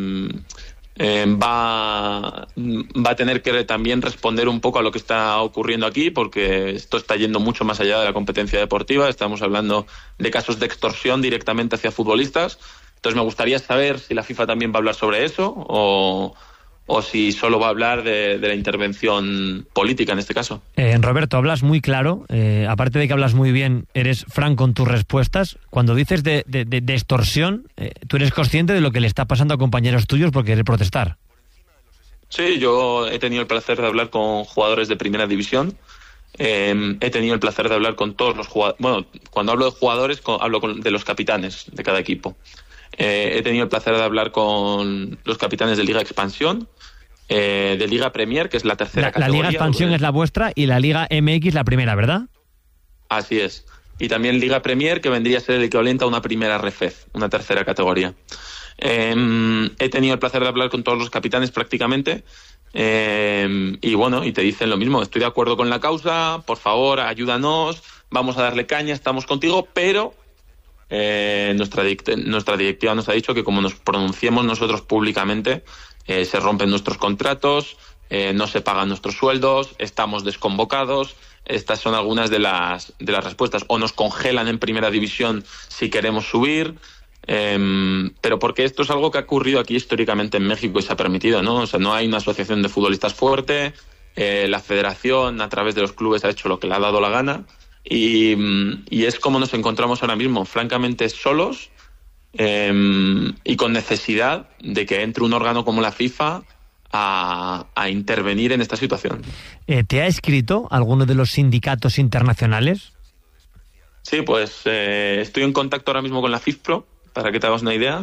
va a tener que también responder un poco a lo que está ocurriendo aquí, porque esto está yendo mucho más allá de la competencia deportiva. Estamos hablando de casos de extorsión directamente hacia futbolistas. Entonces me gustaría saber si la FIFA también va a hablar sobre eso o si solo va a hablar de la intervención política en este caso. Roberto, hablas muy claro, aparte de que hablas muy bien, eres franco en tus respuestas. Cuando dices de extorsión, ¿tú eres consciente de lo que le está pasando a compañeros tuyos por querer protestar? Sí, yo he tenido el placer de hablar con jugadores de Primera División. He tenido el placer de hablar con todos los jugadores. Bueno, cuando hablo de jugadores, hablo de los capitanes de cada equipo. He tenido el placer de hablar con los capitanes de Liga Expansión, de Liga Premier, que es la tercera categoría. La Liga Expansión es la vuestra y la Liga MX la primera, ¿verdad? Así es. Y también Liga Premier, que vendría a ser el equivalente a una primera RFEF, una tercera categoría. He tenido el placer de hablar con todos los capitanes prácticamente. Y bueno, y te dicen lo mismo: estoy de acuerdo con la causa, por favor, ayúdanos, vamos a darle caña, estamos contigo, pero nuestra directiva nos ha dicho que como nos pronunciemos nosotros públicamente, se rompen nuestros contratos, no se pagan nuestros sueldos, estamos desconvocados. Estas son algunas de las respuestas. O nos congelan en Primera División si queremos subir. Pero porque esto es algo que ha ocurrido aquí históricamente en México y se ha permitido, ¿no? O sea, no hay una asociación de futbolistas fuerte, la federación a través de los clubes ha hecho lo que le ha dado la gana, y es como nos encontramos ahora mismo, francamente solos y con necesidad de que entre un órgano como la FIFA a intervenir en esta situación. ¿Te ha escrito alguno de los sindicatos internacionales? Sí, pues estoy en contacto ahora mismo con la FIFPro, para que te hagas una idea.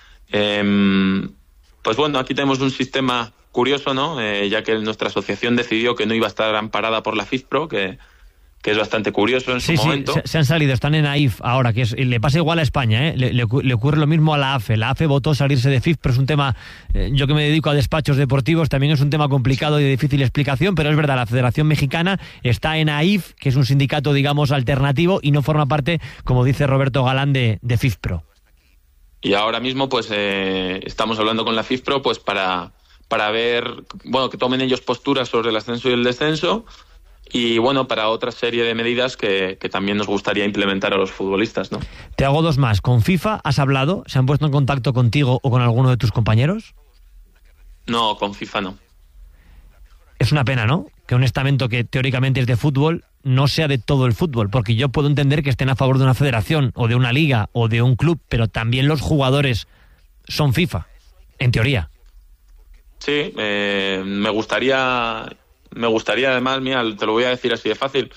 Pues bueno, aquí tenemos un sistema curioso, ¿no? Ya que nuestra asociación decidió que no iba a estar amparada por la FIFPro, que es bastante curioso en su momento. Sí, se han salido, están en AIF ahora, que le pasa igual a España, ¿eh? Le ocurre lo mismo a la AFE. La AFE votó salirse de FIFPro, es un tema, yo que me dedico a despachos deportivos, también es un tema complicado y de difícil explicación, pero es verdad, la Federación Mexicana está en AIF, que es un sindicato, digamos, alternativo, y no forma parte, como dice Roberto Galán, de FIFPro. Y ahora mismo, pues, estamos hablando con la FIFPro, pues, para ver, bueno, que tomen ellos posturas sobre el ascenso y el descenso, y bueno, para otra serie de medidas que también nos gustaría implementar a los futbolistas, ¿no? Te hago dos más. ¿Con FIFA has hablado? ¿Se han puesto en contacto contigo o con alguno de tus compañeros? No, con FIFA no. Es una pena, ¿no? Que un estamento que teóricamente es de fútbol no sea de todo el fútbol, porque yo puedo entender que estén a favor de una federación o de una liga o de un club, pero también los jugadores son FIFA, en teoría. Sí, me gustaría además, mira, te lo voy a decir así de fácil,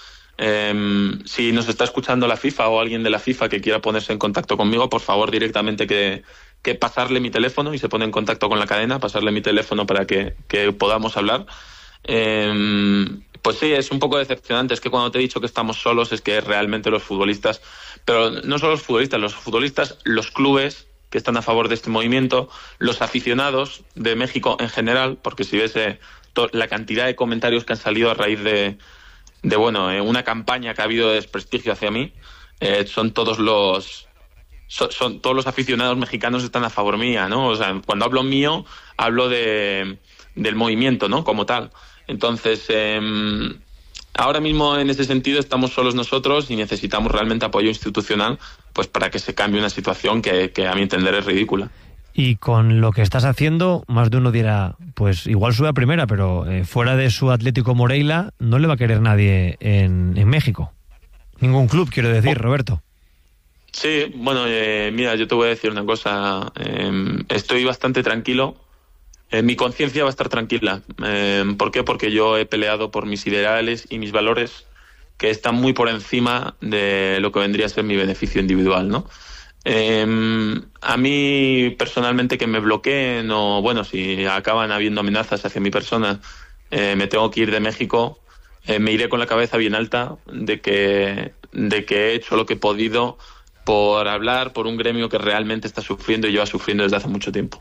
si nos está escuchando la FIFA o alguien de la FIFA que quiera ponerse en contacto conmigo, por favor directamente que pasarle mi teléfono, y se pone en contacto con la cadena, pasarle mi teléfono para que podamos hablar. Pues sí, es un poco decepcionante, es que cuando te he dicho que estamos solos es que realmente los futbolistas, pero no solo los futbolistas, los clubes que están a favor de este movimiento, los aficionados de México en general, porque si ves la cantidad de comentarios que han salido a raíz de una campaña que ha habido de desprestigio hacia mí, son todos los aficionados mexicanos están a favor mía, ¿no? O sea, cuando hablo mío, hablo del movimiento, ¿no? Como tal. Entonces, ahora mismo en ese sentido estamos solos nosotros y necesitamos realmente apoyo institucional, pues para que se cambie una situación que a mi entender es ridícula. Y con lo que estás haciendo, más de uno dirá, pues igual sube a primera, pero fuera de su Atlético Morelia no le va a querer nadie en México. Ningún club, quiero decir, Roberto. Sí, bueno, mira, yo te voy a decir una cosa. Estoy bastante tranquilo. Mi conciencia va a estar tranquila. ¿Por qué? Porque yo he peleado por mis ideales y mis valores que están muy por encima de lo que vendría a ser mi beneficio individual, ¿no? A mí personalmente que me bloqueen o bueno, si acaban habiendo amenazas hacia mi persona, me tengo que ir de México, me iré con la cabeza bien alta de que he hecho lo que he podido por hablar por un gremio que realmente está sufriendo y lleva sufriendo desde hace mucho tiempo.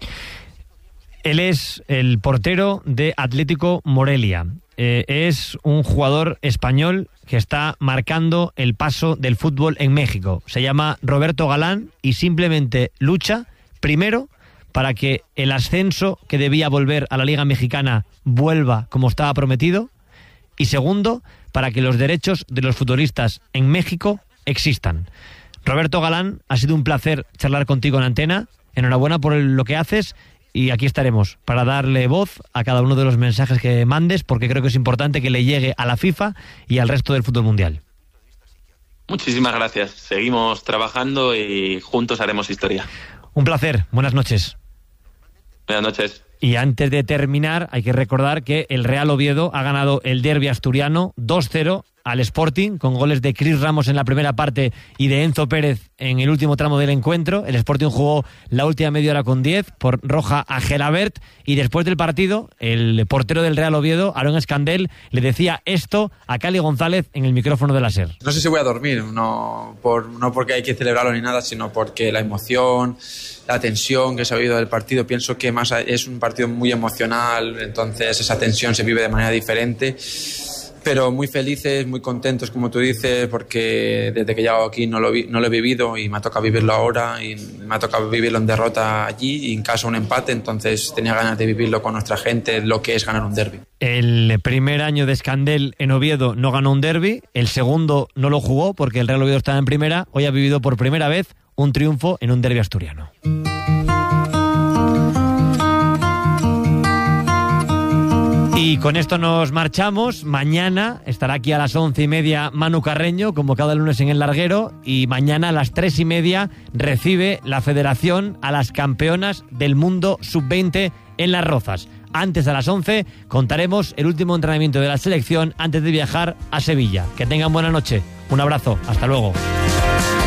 Él es el portero de Atlético Morelia. Es un jugador español que está marcando el paso del fútbol en México. Se llama Roberto Galán y simplemente lucha, primero, para que el ascenso que debía volver a la Liga Mexicana vuelva como estaba prometido, y segundo, para que los derechos de los futbolistas en México existan. Roberto Galán, ha sido un placer charlar contigo en antena. Enhorabuena por lo que haces. Y aquí estaremos para darle voz a cada uno de los mensajes que mandes, porque creo que es importante que le llegue a la FIFA y al resto del fútbol mundial. Muchísimas gracias. Seguimos trabajando y juntos haremos historia. Un placer. Buenas noches. Buenas noches. Y antes de terminar, hay que recordar que el Real Oviedo ha ganado el derbi asturiano 2-0 al Sporting, con goles de Cris Ramos en la primera parte y de Enzo Pérez en el último tramo del encuentro. El Sporting jugó la última media hora con 10 por roja a Gelabert, y después del partido el portero del Real Oviedo, Aarón Escandel, le decía esto a Cali González en el micrófono de la SER. No sé si voy a dormir, no porque hay que celebrarlo ni nada, sino porque la emoción, la tensión que se ha vivido del partido, pienso que más es un partido muy emocional, entonces esa tensión se vive de manera diferente. Pero muy felices, muy contentos, como tú dices, porque desde que llego aquí no lo he vivido y me ha tocado vivirlo ahora, y me ha tocado vivirlo en derrota allí y en casa un empate, entonces tenía ganas de vivirlo con nuestra gente, lo que es ganar un derbi. El primer año de Escandel en Oviedo no ganó un derbi, el segundo no lo jugó porque el Real Oviedo estaba en primera. Hoy ha vivido por primera vez un triunfo en un derbi asturiano. Y con esto nos marchamos. Mañana estará aquí a las 11:30 Manu Carreño, como cada lunes en El Larguero, y mañana a las 3:30 recibe la Federación a las campeonas del mundo sub-20 en Las Rozas. Antes de las 11 contaremos el último entrenamiento de la selección antes de viajar a Sevilla. Que tengan buena noche. Un abrazo. Hasta luego.